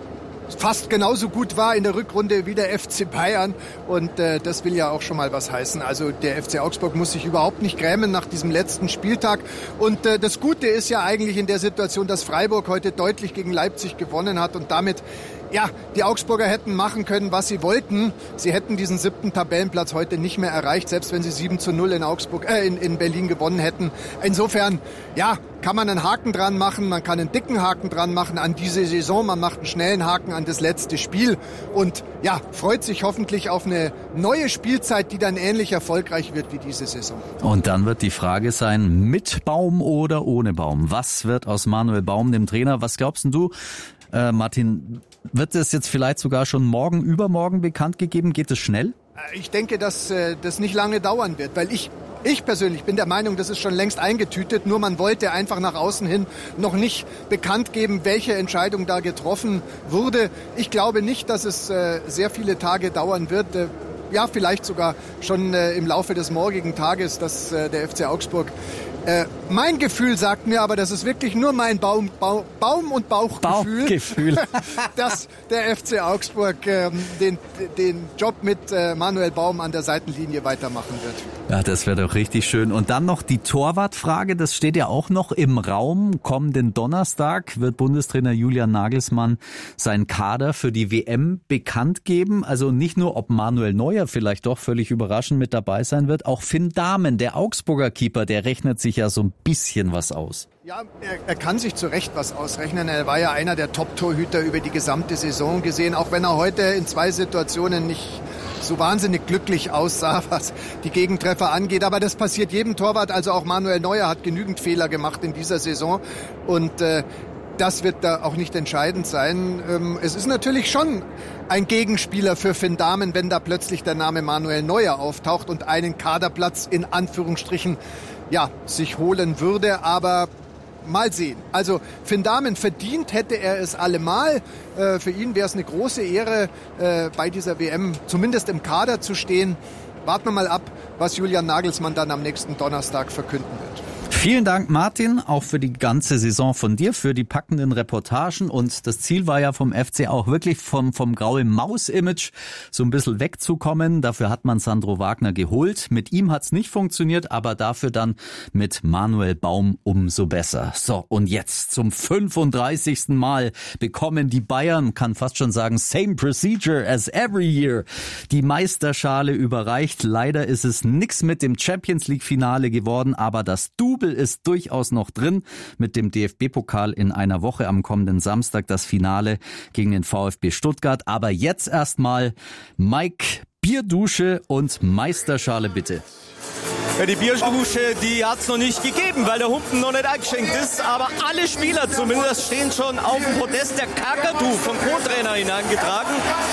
fast genauso gut war in der Rückrunde wie der F C Bayern. Und äh, das will ja auch schon mal was heißen. Also der F C Augsburg muss sich überhaupt nicht grämen nach diesem letzten Spieltag. Und äh, das Gute ist ja eigentlich in der Situation, dass Freiburg heute deutlich gegen Leipzig gewonnen hat und damit ja, die Augsburger hätten machen können, was sie wollten. Sie hätten diesen siebten Tabellenplatz heute nicht mehr erreicht, selbst wenn sie sieben zu null in Augsburg, äh, in, in Berlin gewonnen hätten. Insofern, ja, kann man einen Haken dran machen, man kann einen dicken Haken dran machen an diese Saison, man macht einen schnellen Haken an das letzte Spiel und ja, freut sich hoffentlich auf eine neue Spielzeit, die dann ähnlich erfolgreich wird wie diese Saison. Und dann wird die Frage sein, mit Baum oder ohne Baum? Was wird aus Manuel Baum, dem Trainer? Was glaubst du, äh, Martin? Wird es jetzt vielleicht sogar schon morgen, übermorgen bekannt gegeben? Geht es schnell? Ich denke, dass äh, das nicht lange dauern wird, weil ich, ich persönlich bin der Meinung, das ist schon längst eingetütet. Nur man wollte einfach nach außen hin noch nicht bekannt geben, welche Entscheidung da getroffen wurde. Ich glaube nicht, dass es äh, sehr viele Tage dauern wird. Äh, ja, vielleicht sogar schon äh, im Laufe des morgigen Tages, dass äh, der F C Augsburg Äh, mein Gefühl sagt mir aber, das ist wirklich nur mein Baum, Baum, Baum- und Bauchgefühl, Bauchgefühl. dass der F C Augsburg ähm, den, den Job mit äh, Manuel Baum an der Seitenlinie weitermachen wird. Ja, das wäre doch richtig schön. Und dann noch die Torwartfrage, das steht ja auch noch im Raum. Kommenden Donnerstag wird Bundestrainer Julian Nagelsmann seinen Kader für die W M bekannt geben. Also nicht nur, ob Manuel Neuer vielleicht doch völlig überraschend mit dabei sein wird, auch Finn Dahmen, der Augsburger Keeper, der rechnet sich ja so ein bisschen was aus. Ja, er, er kann sich zu Recht was ausrechnen. Er war ja einer der Top-Torhüter über die gesamte Saison gesehen, auch wenn er heute in zwei Situationen nicht so wahnsinnig glücklich aussah, was die Gegentreffer angeht. Aber das passiert jedem Torwart, also auch Manuel Neuer hat genügend Fehler gemacht in dieser Saison und äh, das wird da auch nicht entscheidend sein. Ähm, es ist natürlich schon ein Gegenspieler für Finn Dahmen, wenn da plötzlich der Name Manuel Neuer auftaucht und einen Kaderplatz in Anführungsstrichen ja, sich holen würde, aber mal sehen. Also Finn Dahmen verdient hätte er es allemal. Äh, für ihn wäre es eine große Ehre, äh, bei dieser W M zumindest im Kader zu stehen. Warten wir mal ab, was Julian Nagelsmann dann am nächsten Donnerstag verkünden wird. Vielen Dank, Martin, auch für die ganze Saison von dir, für die packenden Reportagen. Und das Ziel war ja vom F C auch wirklich vom, vom graue Maus-Image so ein bisschen wegzukommen. Dafür hat man Sandro Wagner geholt. Mit ihm hat's nicht funktioniert, aber dafür dann mit Manuel Baum umso besser. So, und jetzt zum fünfunddreißigsten Mal bekommen die Bayern, kann fast schon sagen, same procedure as every year, die Meisterschale überreicht. Leider ist es nix mit dem Champions-League-Finale geworden, aber das Double ist durchaus noch drin mit dem D F B-Pokal in einer Woche am kommenden Samstag, das Finale gegen den VfB Stuttgart. Aber jetzt erstmal Mike, Bierdusche und Meisterschale bitte. Ja, die Bierdusche, die hat es noch nicht gegeben, weil der Humpen noch nicht eingeschenkt ist. Aber alle Spieler zumindest stehen schon auf dem Podest. Der Kakadu vom Co-Trainer hineingetragen.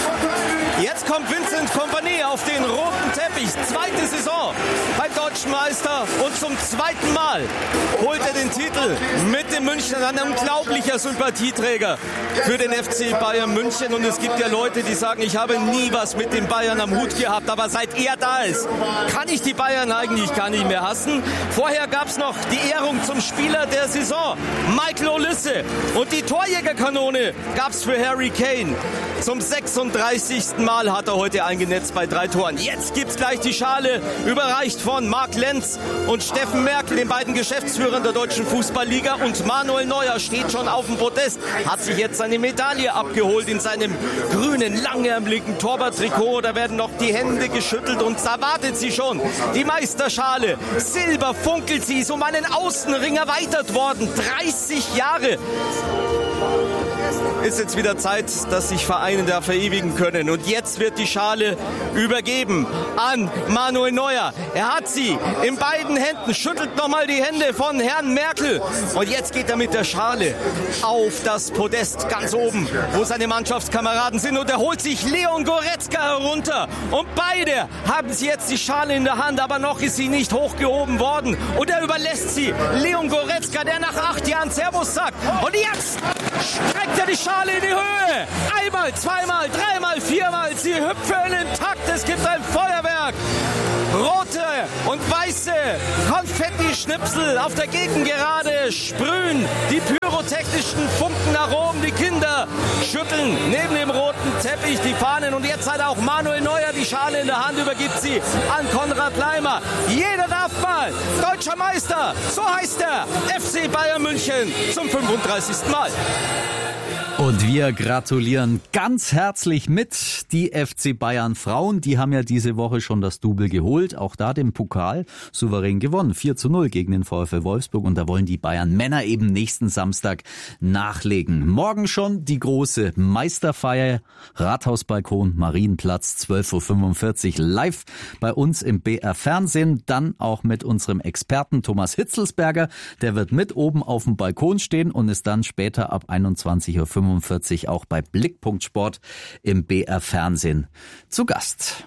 Jetzt kommt Vincent Kompany auf den roten Teppich. Zweite Saison beim Deutschen Meister. Und zum zweiten Mal holt er den Titel mit dem München. Ein unglaublicher Sympathieträger für den F C Bayern München. Und es gibt ja Leute, die sagen, ich habe nie was mit den Bayern am Hut gehabt. Aber seit er da ist, kann ich die Bayern eigentlich gar nicht mehr hassen. Vorher gab es noch die Ehrung zum Spieler der Saison, Michael Olise. Und die Torjägerkanone gab es für Harry Kane. Zum sechsunddreißigsten Mal hat er heute eingenetzt bei drei Toren. Jetzt gibt's gleich die Schale, überreicht von Marc Lenz und Steffen Merkel, den beiden Geschäftsführern der Deutschen Fußballliga. Und Manuel Neuer steht schon auf dem Podest, hat sich jetzt seine Medaille abgeholt in seinem grünen, langärmeligen Torwarttrikot. Da werden noch die Hände geschüttelt und da wartet sie schon. Die Meisterschale, Silber funkelt sie, ist um einen Außenring erweitert worden. dreißig Jahre ist jetzt wieder Zeit, dass sich Vereine da verewigen können. Und jetzt wird die Schale übergeben an Manuel Neuer. Er hat sie in beiden Händen, schüttelt nochmal die Hände von Herrn Merkel. Und jetzt geht er mit der Schale auf das Podest ganz oben, wo seine Mannschaftskameraden sind. Und er holt sich Leon Goretzka herunter. Und beide haben sie jetzt die Schale in der Hand, aber noch ist sie nicht hochgehoben worden. Und er überlässt sie Leon Goretzka, der nach acht Jahren Servus sagt. Und jetzt streckt er die Schale in die Höhe. Einmal, zweimal, dreimal, viermal. Sie hüpfen im Takt. Es gibt ein Feuerwerk. Rote und weiße Konfetti-Schnipsel auf der Gegengerade sprühen die pyrotechnischen Funken nach oben. Die Kinder schütteln neben dem roten Teppich die Fahnen. Und jetzt hat auch Manuel Neuer die Schale in der Hand, übergibt sie an Konrad Laimer. Jeder darf mal deutscher Meister, so heißt er, F C Bayern München zum fünfunddreißigsten Mal. Und wir gratulieren ganz herzlich mit. Die F C Bayern Frauen, die haben ja diese Woche schon das Double geholt. Auch da den Pokal souverän gewonnen. vier zu null gegen den VfL Wolfsburg. Und da wollen die Bayern Männer eben nächsten Samstag nachlegen. Morgen schon die große Meisterfeier. Rathausbalkon, Marienplatz, zwölf Uhr fünfundvierzig live bei uns im B R Fernsehen. Dann auch mit unserem Experten Thomas Hitzelsberger. Der wird mit oben auf dem Balkon stehen und ist dann später ab einundzwanzig Uhr fünfundvierzig auch bei Blickpunkt Sport im B R Fernsehen zu Gast.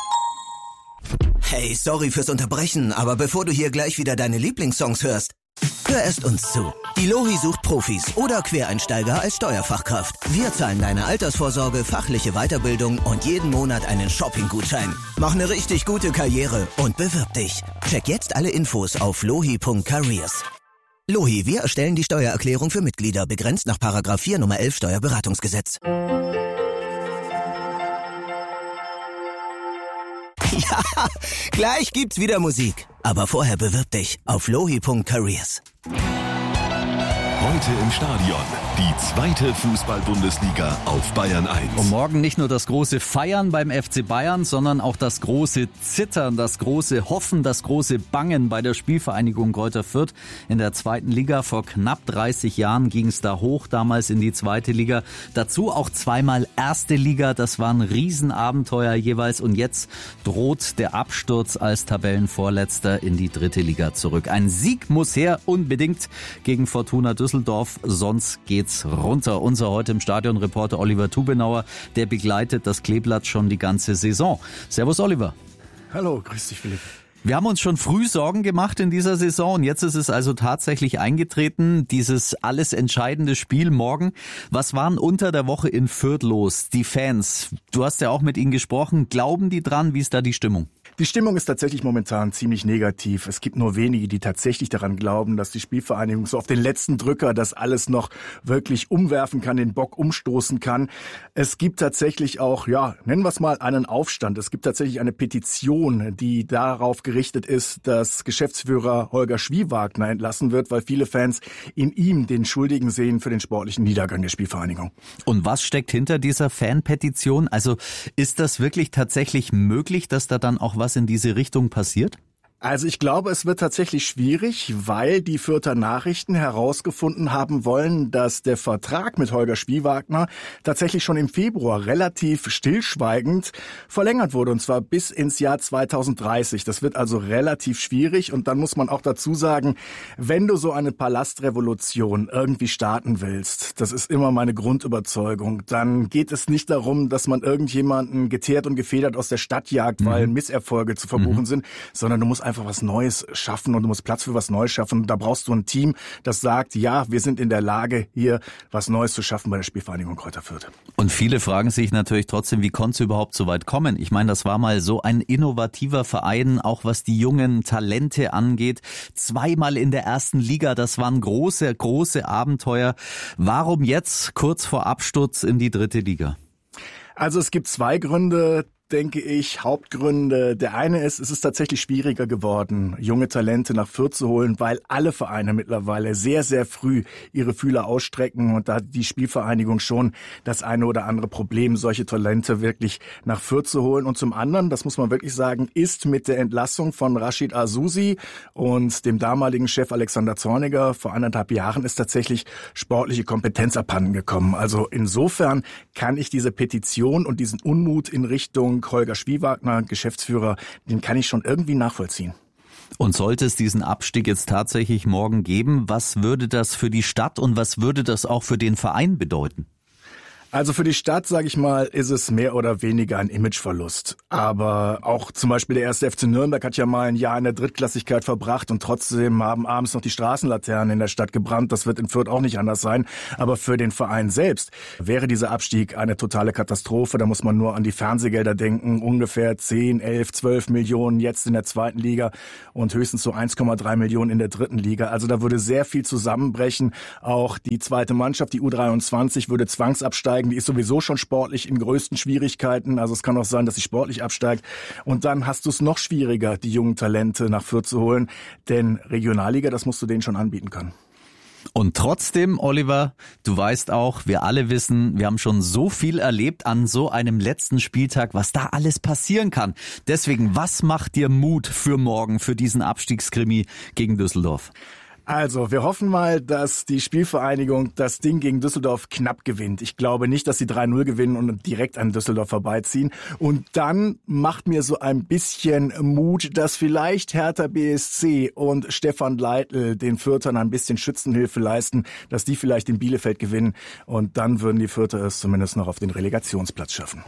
Hey, sorry fürs Unterbrechen, aber bevor du hier gleich wieder deine Lieblingssongs hörst, hör erst uns zu. Die Lohi sucht Profis oder Quereinsteiger als Steuerfachkraft. Wir zahlen deine Altersvorsorge, fachliche Weiterbildung und jeden Monat einen Shopping-Gutschein. Mach eine richtig gute Karriere und bewirb dich. Check jetzt alle Infos auf lohi punkt careers. Lohi, wir erstellen die Steuererklärung für Mitglieder, begrenzt nach Paragraph vier Nummer elf Steuerberatungsgesetz. Ja, gleich gibt's wieder Musik. Aber vorher bewirb dich auf lohi punkt careers. Heute im Stadion die zweite Fußball-Bundesliga auf Bayern eins. Und morgen nicht nur das große Feiern beim F C Bayern, sondern auch das große Zittern, das große Hoffen, das große Bangen bei der Spielvereinigung Greuther Fürth in der zweiten Liga. Vor knapp dreißig Jahren ging es da hoch, damals in die zweite Liga. Dazu auch zweimal erste Liga. Das waren Riesenabenteuer jeweils. Und jetzt droht der Absturz als Tabellenvorletzter in die dritte Liga zurück. Ein Sieg muss her, unbedingt gegen Fortuna Düsseldorf. Düsseldorf, sonst geht's runter. Unser heute im Stadion Reporter Oliver Tubenauer, der begleitet das Kleeblatt schon die ganze Saison. Servus Oliver. Hallo, grüß dich Philipp. Wir haben uns schon früh Sorgen gemacht in dieser Saison und jetzt ist es also tatsächlich eingetreten, dieses alles entscheidende Spiel morgen. Was waren unter der Woche in Fürth los? Die Fans, du hast ja auch mit ihnen gesprochen, glauben die dran? Wie ist da die Stimmung? Die Stimmung ist tatsächlich momentan ziemlich negativ. Es gibt nur wenige, die tatsächlich daran glauben, dass die Spielvereinigung so auf den letzten Drücker das alles noch wirklich umwerfen kann, den Bock umstoßen kann. Es gibt tatsächlich auch, ja, nennen wir es mal einen Aufstand. Es gibt tatsächlich eine Petition, die darauf gerichtet ist, dass Geschäftsführer Holger Schwiewagner entlassen wird, weil viele Fans in ihm den Schuldigen sehen für den sportlichen Niedergang der Spielvereinigung. Und was steckt hinter dieser Fanpetition? Also ist das wirklich tatsächlich möglich, dass da dann auch was in diese Richtung passiert? Also ich glaube, es wird tatsächlich schwierig, weil die Fürther Nachrichten herausgefunden haben wollen, dass der Vertrag mit Holger Schwiewagner tatsächlich schon im Februar relativ stillschweigend verlängert wurde, und zwar bis ins Jahr zweitausenddreißig. Das wird also relativ schwierig, und dann muss man auch dazu sagen, wenn du so eine Palastrevolution irgendwie starten willst, das ist immer meine Grundüberzeugung, dann geht es nicht darum, dass man irgendjemanden geteert und gefedert aus der Stadt jagt, weil mhm. Misserfolge zu verbuchen mhm. sind, sondern du musst einfach was Neues schaffen und du musst Platz für was Neues schaffen. Da brauchst du ein Team, das sagt, ja, wir sind in der Lage, hier was Neues zu schaffen bei der Spielvereinigung Greuther Fürth. Und viele fragen sich natürlich trotzdem, wie konnte es überhaupt so weit kommen? Ich meine, das war mal so ein innovativer Verein, auch was die jungen Talente angeht. Zweimal in der ersten Liga, das waren große, große Abenteuer. Warum jetzt kurz vor Absturz in die dritte Liga? Also es gibt zwei Gründe. denke ich, Hauptgründe. Der eine ist, es ist tatsächlich schwieriger geworden, junge Talente nach Fürth zu holen, weil alle Vereine mittlerweile sehr, sehr früh ihre Fühler ausstrecken und da hat die Spielvereinigung schon das eine oder andere Problem, solche Talente wirklich nach Fürth zu holen. Und zum anderen, das muss man wirklich sagen, ist mit der Entlassung von Rashid Azusi und dem damaligen Chef Alexander Zorniger vor anderthalb Jahren ist tatsächlich sportliche Kompetenz abhanden gekommen. Also insofern kann ich diese Petition und diesen Unmut in Richtung Holger Schwiewagner, Geschäftsführer, den kann ich schon irgendwie nachvollziehen. Und sollte es diesen Abstieg jetzt tatsächlich morgen geben, was würde das für die Stadt und was würde das auch für den Verein bedeuten? Also für die Stadt, sage ich mal, ist es mehr oder weniger ein Imageverlust. Aber auch zum Beispiel der erste F C Nürnberg hat ja mal ein Jahr in der Drittklassigkeit verbracht und trotzdem haben abends noch die Straßenlaternen in der Stadt gebrannt. Das wird in Fürth auch nicht anders sein. Aber für den Verein selbst wäre dieser Abstieg eine totale Katastrophe. Da muss man nur an die Fernsehgelder denken. Ungefähr zehn, elf, zwölf Millionen jetzt in der zweiten Liga und höchstens so eins Komma drei Millionen in der dritten Liga. Also da würde sehr viel zusammenbrechen. Auch die zweite Mannschaft, die U dreiundzwanzig, würde zwangsabsteigen. Die ist sowieso schon sportlich in größten Schwierigkeiten. Also es kann auch sein, dass sie sportlich absteigt. Und dann hast du es noch schwieriger, die jungen Talente nach Fürth zu holen. Denn Regionalliga, das musst du denen schon anbieten können. Und trotzdem, Oliver, du weißt auch, wir alle wissen, wir haben schon so viel erlebt an so einem letzten Spieltag, was da alles passieren kann. Deswegen, was macht dir Mut für morgen, für diesen Abstiegskrimi gegen Düsseldorf? Also, wir hoffen mal, dass die Spielvereinigung das Ding gegen Düsseldorf knapp gewinnt. Ich glaube nicht, dass sie drei null gewinnen und direkt an Düsseldorf vorbeiziehen. Und dann macht mir so ein bisschen Mut, dass vielleicht Hertha B S C und Stefan Leitl den Fürthern ein bisschen Schützenhilfe leisten, dass die vielleicht in Bielefeld gewinnen. Und dann würden die Fürther es zumindest noch auf den Relegationsplatz schaffen.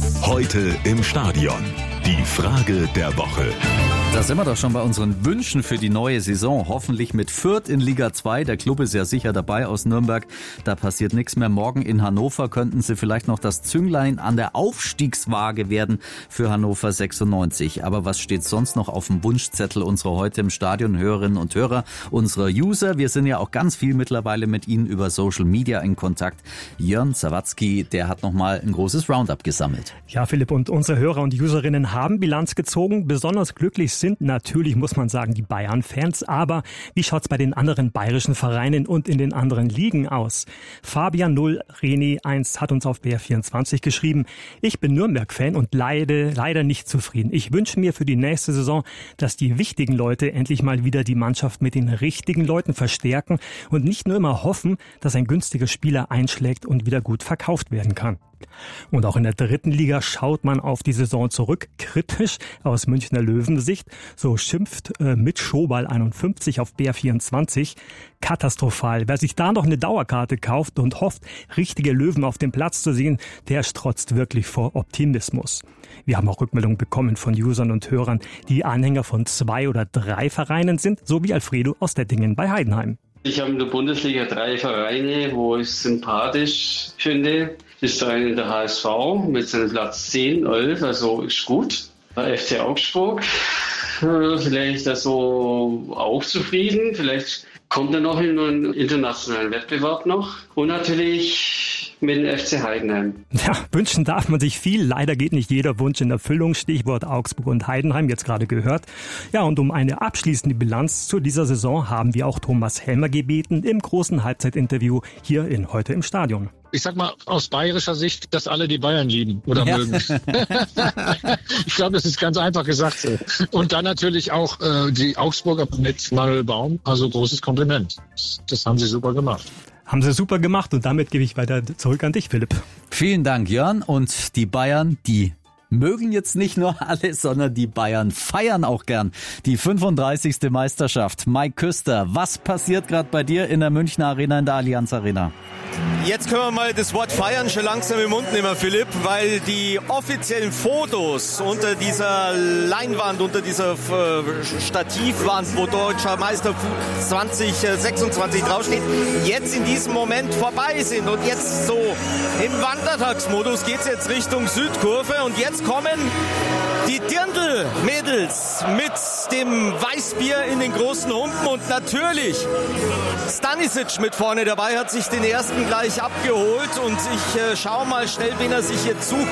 Heute im Stadion. Die Frage der Woche. Da sind wir doch schon bei unseren Wünschen für die neue Saison. Hoffentlich mit Fürth in Liga zwei. Der Club ist ja sicher dabei aus Nürnberg. Da passiert nichts mehr. Morgen in Hannover könnten sie vielleicht noch das Zünglein an der Aufstiegswaage werden für Hannover sechsundneunzig. Aber was steht sonst noch auf dem Wunschzettel unserer heute im Stadion Hörerinnen und Hörer, unserer User? Wir sind ja auch ganz viel mittlerweile mit ihnen über Social Media in Kontakt. Jörn Sawatzki, der hat nochmal ein großes Roundup gesammelt. Ja, Philipp, und unsere Hörer und Userinnen haben Bilanz gezogen. Besonders glücklich sind natürlich, muss man sagen, die Bayern-Fans. Aber wie schaut's bei den anderen bayerischen Vereinen und in den anderen Ligen aus? Fabian null, René eins hat uns auf B R vierundzwanzig geschrieben: Ich bin Nürnberg-Fan und leide, leider nicht zufrieden. Ich wünsche mir für die nächste Saison, dass die wichtigen Leute endlich mal wieder die Mannschaft mit den richtigen Leuten verstärken und nicht nur immer hoffen, dass ein günstiger Spieler einschlägt und wieder gut verkauft werden kann. Und auch in der dritten Liga schaut man auf die Saison zurück, kritisch aus Münchner Löwensicht. So schimpft äh, mit Schobal einundfünfzig auf B R vierundzwanzig. Katastrophal. Wer sich da noch eine Dauerkarte kauft und hofft, richtige Löwen auf dem Platz zu sehen, der strotzt wirklich vor Optimismus. Wir haben auch Rückmeldungen bekommen von Usern und Hörern, die Anhänger von zwei oder drei Vereinen sind, so wie Alfredo aus Dettingen bei Heidenheim. Ich habe in der Bundesliga drei Vereine, wo ich sympathisch finde. Das ist der eine der H S V mit seinem Platz zehn, elf, also ist gut. Der F C Augsburg, vielleicht also auch zufrieden. Vielleicht kommt er noch in einen internationalen Wettbewerb noch. Und natürlich mit dem F C Heidenheim. Ja, wünschen darf man sich viel. Leider geht nicht jeder Wunsch in Erfüllung. Stichwort Augsburg und Heidenheim, jetzt gerade gehört. Ja, und um eine abschließende Bilanz zu dieser Saison haben wir auch Thomas Helmer gebeten im großen Halbzeitinterview hier in Heute im Stadion. Ich sag mal aus bayerischer Sicht, dass alle die Bayern lieben oder ja. mögen. Ich glaube, das ist ganz einfach gesagt. Und dann natürlich auch äh, die Augsburger mit Manuel Baum. Also großes Kompliment. Das haben sie super gemacht. Haben sie super gemacht und damit gebe ich weiter zurück an dich, Philipp. Vielen Dank, Jörn. Und die Bayern, die mögen jetzt nicht nur alle, sondern die Bayern feiern auch gern die fünfunddreißigste Meisterschaft. Mike Küster, was passiert gerade bei dir in der Münchner Arena, in der Allianz Arena? Jetzt können wir mal das Wort feiern schon langsam im Mund nehmen, Philipp, weil die offiziellen Fotos unter dieser Leinwand, unter dieser äh, Stativwand, wo Deutscher Meister zwanzig sechsundzwanzig draufsteht, jetzt in diesem Moment vorbei sind. Und jetzt so im Wandertagsmodus geht es jetzt Richtung Südkurve und jetzt kommen die Dirndl-Mädels mit dem Weißbier in den großen Humpen und natürlich Stanisic mit vorne dabei, hat sich den ersten gleich abgeholt und ich äh, schaue mal schnell, wen er sich jetzt sucht,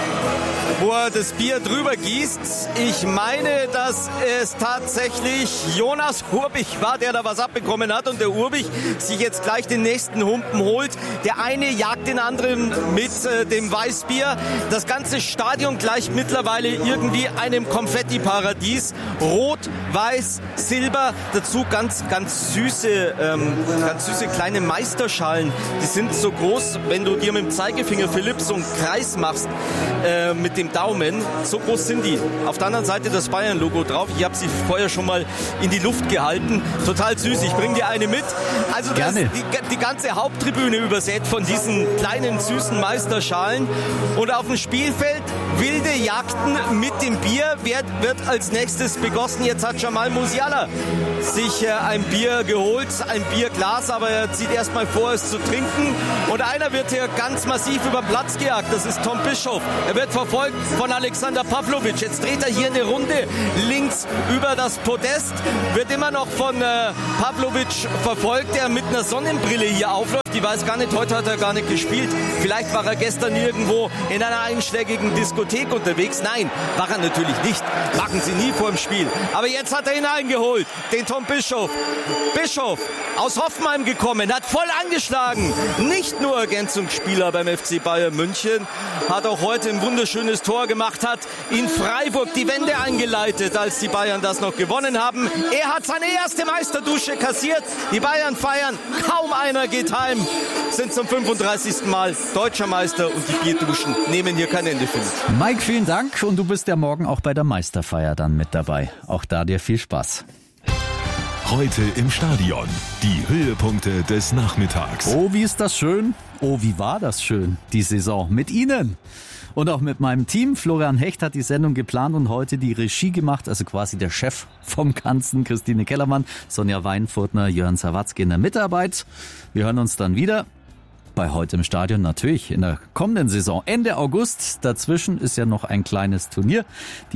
wo er das Bier drüber gießt. Ich meine, dass es tatsächlich Jonas Urbich war, der da was abbekommen hat und der Urbich sich jetzt gleich den nächsten Humpen holt. Der eine jagt den anderen mit äh, dem Weißbier. Das ganze Stadion gleicht mittlerweile irgendwie einem Konfetti-Paradies. Rot, Weiß, Silber, dazu ganz, ganz süße, ähm, ganz süße kleine Meisterschalen. Die sind so groß, wenn du dir mit dem Zeigefinger, Philipp, so einen Kreis machst äh, mit dem Daumen. So groß sind die. Auf der anderen Seite das Bayern-Logo drauf. Ich habe sie vorher schon mal in die Luft gehalten. Total süß. Ich bringe dir eine mit. Also das, die, die ganze Haupttribüne übersät von diesen kleinen, süßen Meisterschalen. Und auf dem Spielfeld wilde Jagden mit dem Bier. Wer wird als nächstes begossen? Jetzt hat Jamal Musiala sich äh, ein Bier geholt, ein Bierglas, aber er zieht erstmal vor, es zu trinken. Und einer wird hier ganz massiv über den Platz gejagt. Das ist Tom Bischof. Er wird verfolgt von Alexander Pavlovic. Jetzt dreht er hier eine Runde links über das Podest. Wird immer noch von äh, Pavlovic verfolgt, der mit einer Sonnenbrille hier aufläuft. Ich weiß gar nicht, heute hat er gar nicht gespielt. Vielleicht war er gestern irgendwo in einer einschlägigen Diskothek unterwegs. Nein, war er natürlich nicht. Machen sie nie vor dem Spiel. Aber jetzt hat er ihn eingeholt, den Tom Bischof. Bischof, aus Hoffenheim gekommen, hat voll angeschlagen. Nicht nur Ergänzungsspieler beim F C Bayern München, hat auch heute ein wunderschönes Tor gemacht, hat in Freiburg die Wende eingeleitet, als die Bayern das noch gewonnen haben. Er hat seine erste Meisterdusche kassiert. Die Bayern feiern, kaum einer geht heim. Sind zum fünfunddreißigsten Mal deutscher Meister und die Bierduschen nehmen hier kein Ende, Philipp. Mike, vielen Dank und du bist ja morgen auch bei der Meisterfeier dann mit dabei. Auch da dir viel Spaß. Heute im Stadion. Die Höhepunkte des Nachmittags. Oh, wie ist das schön. Oh, wie war das schön, die Saison mit Ihnen. Und auch mit meinem Team. Florian Hecht hat die Sendung geplant und heute die Regie gemacht, also quasi der Chef vom Ganzen. Christine Kellermann, Sonja Weinfurtner, Jörn Sawatzki in der Mitarbeit. Wir hören uns dann wieder bei Heute im Stadion, natürlich in der kommenden Saison, Ende August. Dazwischen ist ja noch ein kleines Turnier, die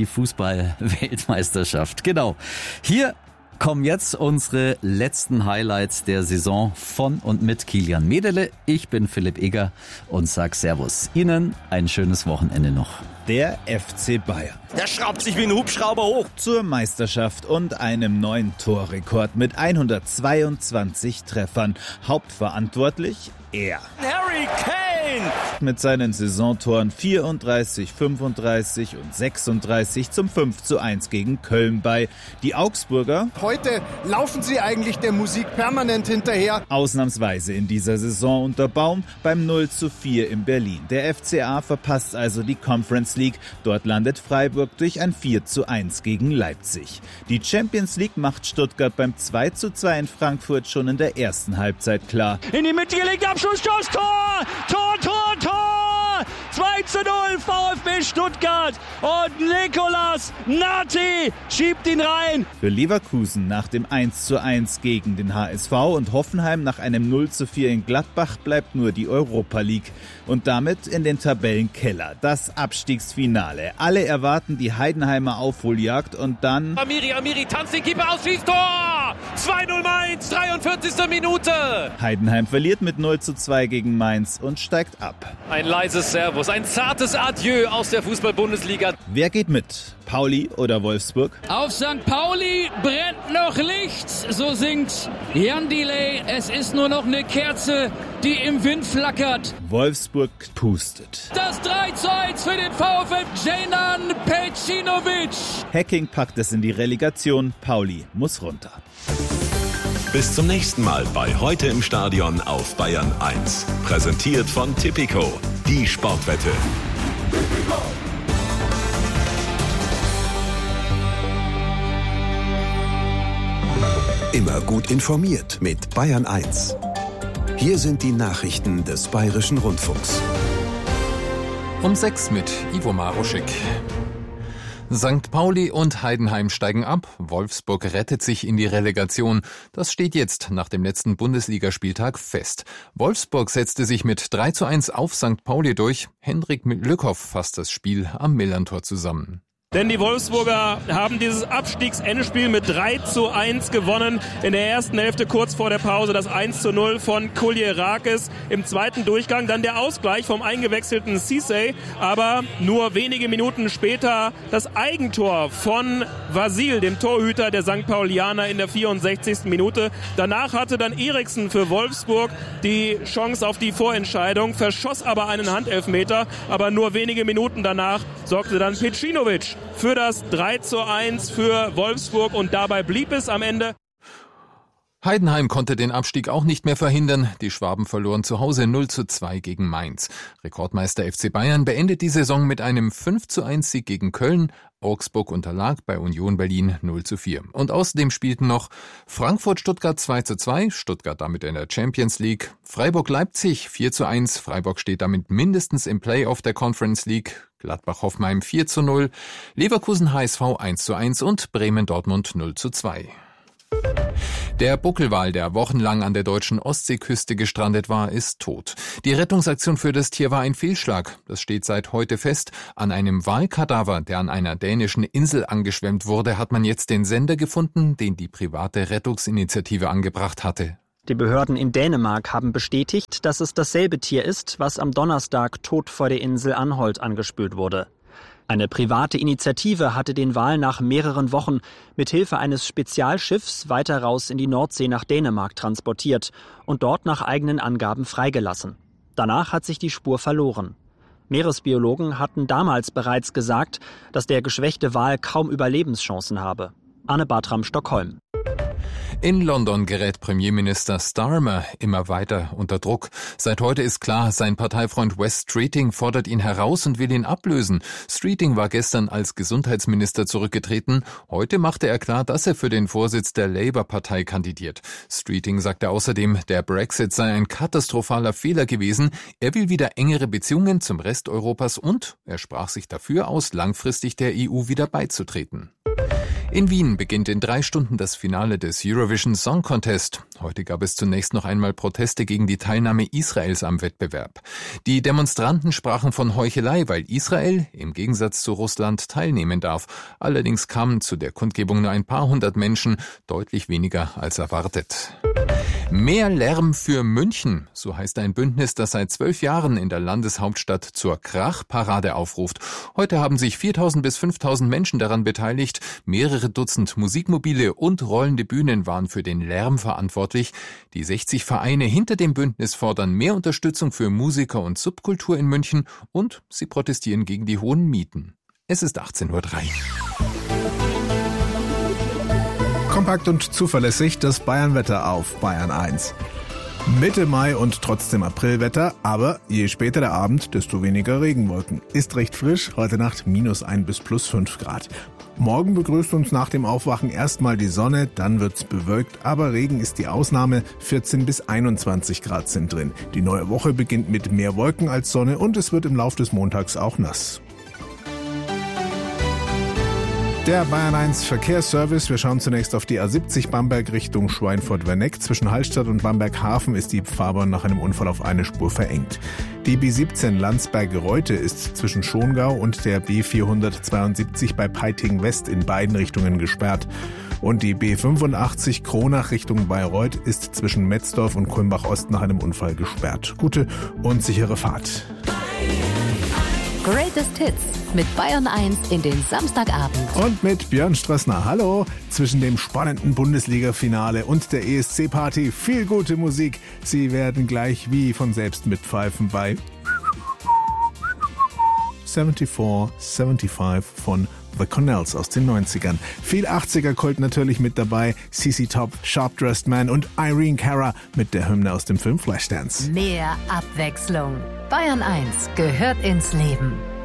Fußball-Weltmeisterschaft. Genau. Hier kommen jetzt unsere letzten Highlights der Saison von und mit Kilian Medele. Ich bin Philipp Eger und sag Servus. Ihnen ein schönes Wochenende noch. Der F C Bayern. Der schraubt sich wie ein Hubschrauber hoch. Zur Meisterschaft und einem neuen Torrekord mit hundertzweiundzwanzig Treffern. Hauptverantwortlich er. Harry Kane! Mit seinen Saisontoren vierunddreißig, fünfunddreißig und sechsunddreißig zum fünf zu eins gegen Köln bei. Die Augsburger heute laufen sie eigentlich der Musik permanent hinterher. Ausnahmsweise in dieser Saison unter Baum beim null zu vier in Berlin. Der F C A verpasst also die Conference League. Dort landet Freiburg durch ein vier zu eins gegen Leipzig. Die Champions League macht Stuttgart beim zwei zu zwei in Frankfurt schon in der ersten Halbzeit klar. In die Mitte gelegt, Abschlussschuss, Tor! Tor, Tor, Tor! zwei zu null VfB Stuttgart und Nicolas Nati schiebt ihn rein. Für Leverkusen nach dem eins zu eins gegen den H S V und Hoffenheim nach einem null zu vier in Gladbach bleibt nur die Europa League und damit in den Tabellenkeller. Das Abstiegsfinale. Alle erwarten die Heidenheimer Aufholjagd und dann... Amiri, Amiri tanzt den Keeper aus, schießt Tor! zwei null Mainz, dreiundvierzigste Minute. Heidenheim verliert mit null zu zwei gegen Mainz und steigt ab. Ein leises Servus, ein zartes Adieu aus der Fußball-Bundesliga. Wer geht mit? Pauli oder Wolfsburg? Auf Sankt Pauli brennt noch Licht, so singt Jan Delay. Es ist nur noch eine Kerze, die im Wind flackert. Wolfsburg pustet. Das drei zu eins für den VfL Djenan Pecinovic. Hacking packt es in die Relegation. Pauli muss runter. Bis zum nächsten Mal bei Heute im Stadion auf Bayern eins. Präsentiert von Tipico, die Sportwette. Immer gut informiert mit Bayern eins. Hier sind die Nachrichten des Bayerischen Rundfunks. Um sechs mit Ivo Maruschik. Sankt Pauli und Heidenheim steigen ab. Wolfsburg rettet sich in die Relegation. Das steht jetzt nach dem letzten Bundesligaspieltag fest. Wolfsburg setzte sich mit drei zu eins auf Sankt Pauli durch. Hendrik Lückhoff fasst das Spiel am Millerntor zusammen. Denn die Wolfsburger haben dieses Abstiegsendspiel mit drei zu eins gewonnen. In der ersten Hälfte kurz vor der Pause das eins zu null von Kuljerakis. Im zweiten Durchgang dann der Ausgleich vom eingewechselten Cissé. Aber nur wenige Minuten später das Eigentor von Vasil, dem Torhüter der Sankt Paulianer in der vierundsechzigsten Minute. Danach hatte dann Eriksen für Wolfsburg die Chance auf die Vorentscheidung, verschoss aber einen Handelfmeter. Aber nur wenige Minuten danach sorgte dann Pecinovic für das drei zu eins für Wolfsburg und dabei blieb es am Ende. Heidenheim konnte den Abstieg auch nicht mehr verhindern. Die Schwaben verloren zu Hause null zu zwei gegen Mainz. Rekordmeister F C Bayern beendet die Saison mit einem fünf zu eins Sieg gegen Köln. Augsburg unterlag bei Union Berlin null zu vier. Und außerdem spielten noch Frankfurt-Stuttgart zwei zu zwei, Stuttgart damit in der Champions League, Freiburg-Leipzig vier zu eins, Freiburg steht damit mindestens im Playoff der Conference League, Gladbach-Hoffenheim vier zu null, Leverkusen-H S V eins zu eins und Bremen-Dortmund null zu zwei. Der Buckelwal, der wochenlang an der deutschen Ostseeküste gestrandet war, ist tot. Die Rettungsaktion für das Tier war ein Fehlschlag. Das steht seit heute fest. An einem Walkadaver, der an einer dänischen Insel angeschwemmt wurde, hat man jetzt den Sender gefunden, den die private Rettungsinitiative angebracht hatte. Die Behörden in Dänemark haben bestätigt, dass es dasselbe Tier ist, was am Donnerstag tot vor der Insel Anholt angespült wurde. Eine private Initiative hatte den Wal nach mehreren Wochen mit Hilfe eines Spezialschiffs weiter raus in die Nordsee nach Dänemark transportiert und dort nach eigenen Angaben freigelassen. Danach hat sich die Spur verloren. Meeresbiologen hatten damals bereits gesagt, dass der geschwächte Wal kaum Überlebenschancen habe. Anne Bartram, Stockholm. In London gerät Premierminister Starmer immer weiter unter Druck. Seit heute ist klar, sein Parteifreund Wes Streeting fordert ihn heraus und will ihn ablösen. Streeting war gestern als Gesundheitsminister zurückgetreten. Heute machte er klar, dass er für den Vorsitz der Labour-Partei kandidiert. Streeting sagte außerdem, der Brexit sei ein katastrophaler Fehler gewesen. Er will wieder engere Beziehungen zum Rest Europas und er sprach sich dafür aus, langfristig der E U wieder beizutreten. In Wien beginnt in drei Stunden das Finale des Eurovision Song Contest. Heute gab es zunächst noch einmal Proteste gegen die Teilnahme Israels am Wettbewerb. Die Demonstranten sprachen von Heuchelei, weil Israel im Gegensatz zu Russland teilnehmen darf. Allerdings kamen zu der Kundgebung nur ein paar hundert Menschen, deutlich weniger als erwartet. Mehr Lärm für München, so heißt ein Bündnis, das seit zwölf Jahren in der Landeshauptstadt zur Krachparade aufruft. Heute haben sich viertausend bis fünftausend Menschen daran beteiligt. Mehrere Dutzend Musikmobile und rollende Bühnen waren für den Lärm verantwortlich. Die sechzig Vereine hinter dem Bündnis fordern mehr Unterstützung für Musiker und Subkultur in München und sie protestieren gegen die hohen Mieten. Es ist achtzehn Uhr drei. Kompakt und zuverlässig das Bayernwetter auf Bayern eins. Mitte Mai und trotzdem Aprilwetter, aber je später der Abend, desto weniger Regenwolken. Ist recht frisch, heute Nacht minus ein bis plus fünf Grad. Morgen begrüßt uns nach dem Aufwachen erstmal die Sonne, dann wird's bewölkt, aber Regen ist die Ausnahme, vierzehn bis einundzwanzig Grad sind drin. Die neue Woche beginnt mit mehr Wolken als Sonne und es wird im Lauf des Montags auch nass. Der Bayern eins Verkehrsservice. Wir schauen zunächst auf die A siebzig Bamberg Richtung Schweinfurt-Werneck. Zwischen Hallstatt und Bamberg-Hafen ist die Fahrbahn nach einem Unfall auf eine Spur verengt. Die B siebzehn Landsberg-Reute ist zwischen Schongau und der B vierhundertzweiundsiebzig bei Peiting West in beiden Richtungen gesperrt. Und die B fünfundachtzig Kronach Richtung Bayreuth ist zwischen Metzdorf und Kulmbach-Ost nach einem Unfall gesperrt. Gute und sichere Fahrt. Greatest Hits mit Bayern eins in den Samstagabend. Und mit Björn Strössner. Hallo. Zwischen dem spannenden Bundesliga-Finale und der E S C-Party viel gute Musik. Sie werden gleich wie von selbst mitpfeifen bei vierundsiebzig fünfundsiebzig von The Connells aus den neunzigern. Viel achtziger-Kult natürlich mit dabei. C C Top, Sharp Dressed Man und Irene Cara mit der Hymne aus dem Film Flashdance. Mehr Abwechslung. Bayern eins gehört ins Leben.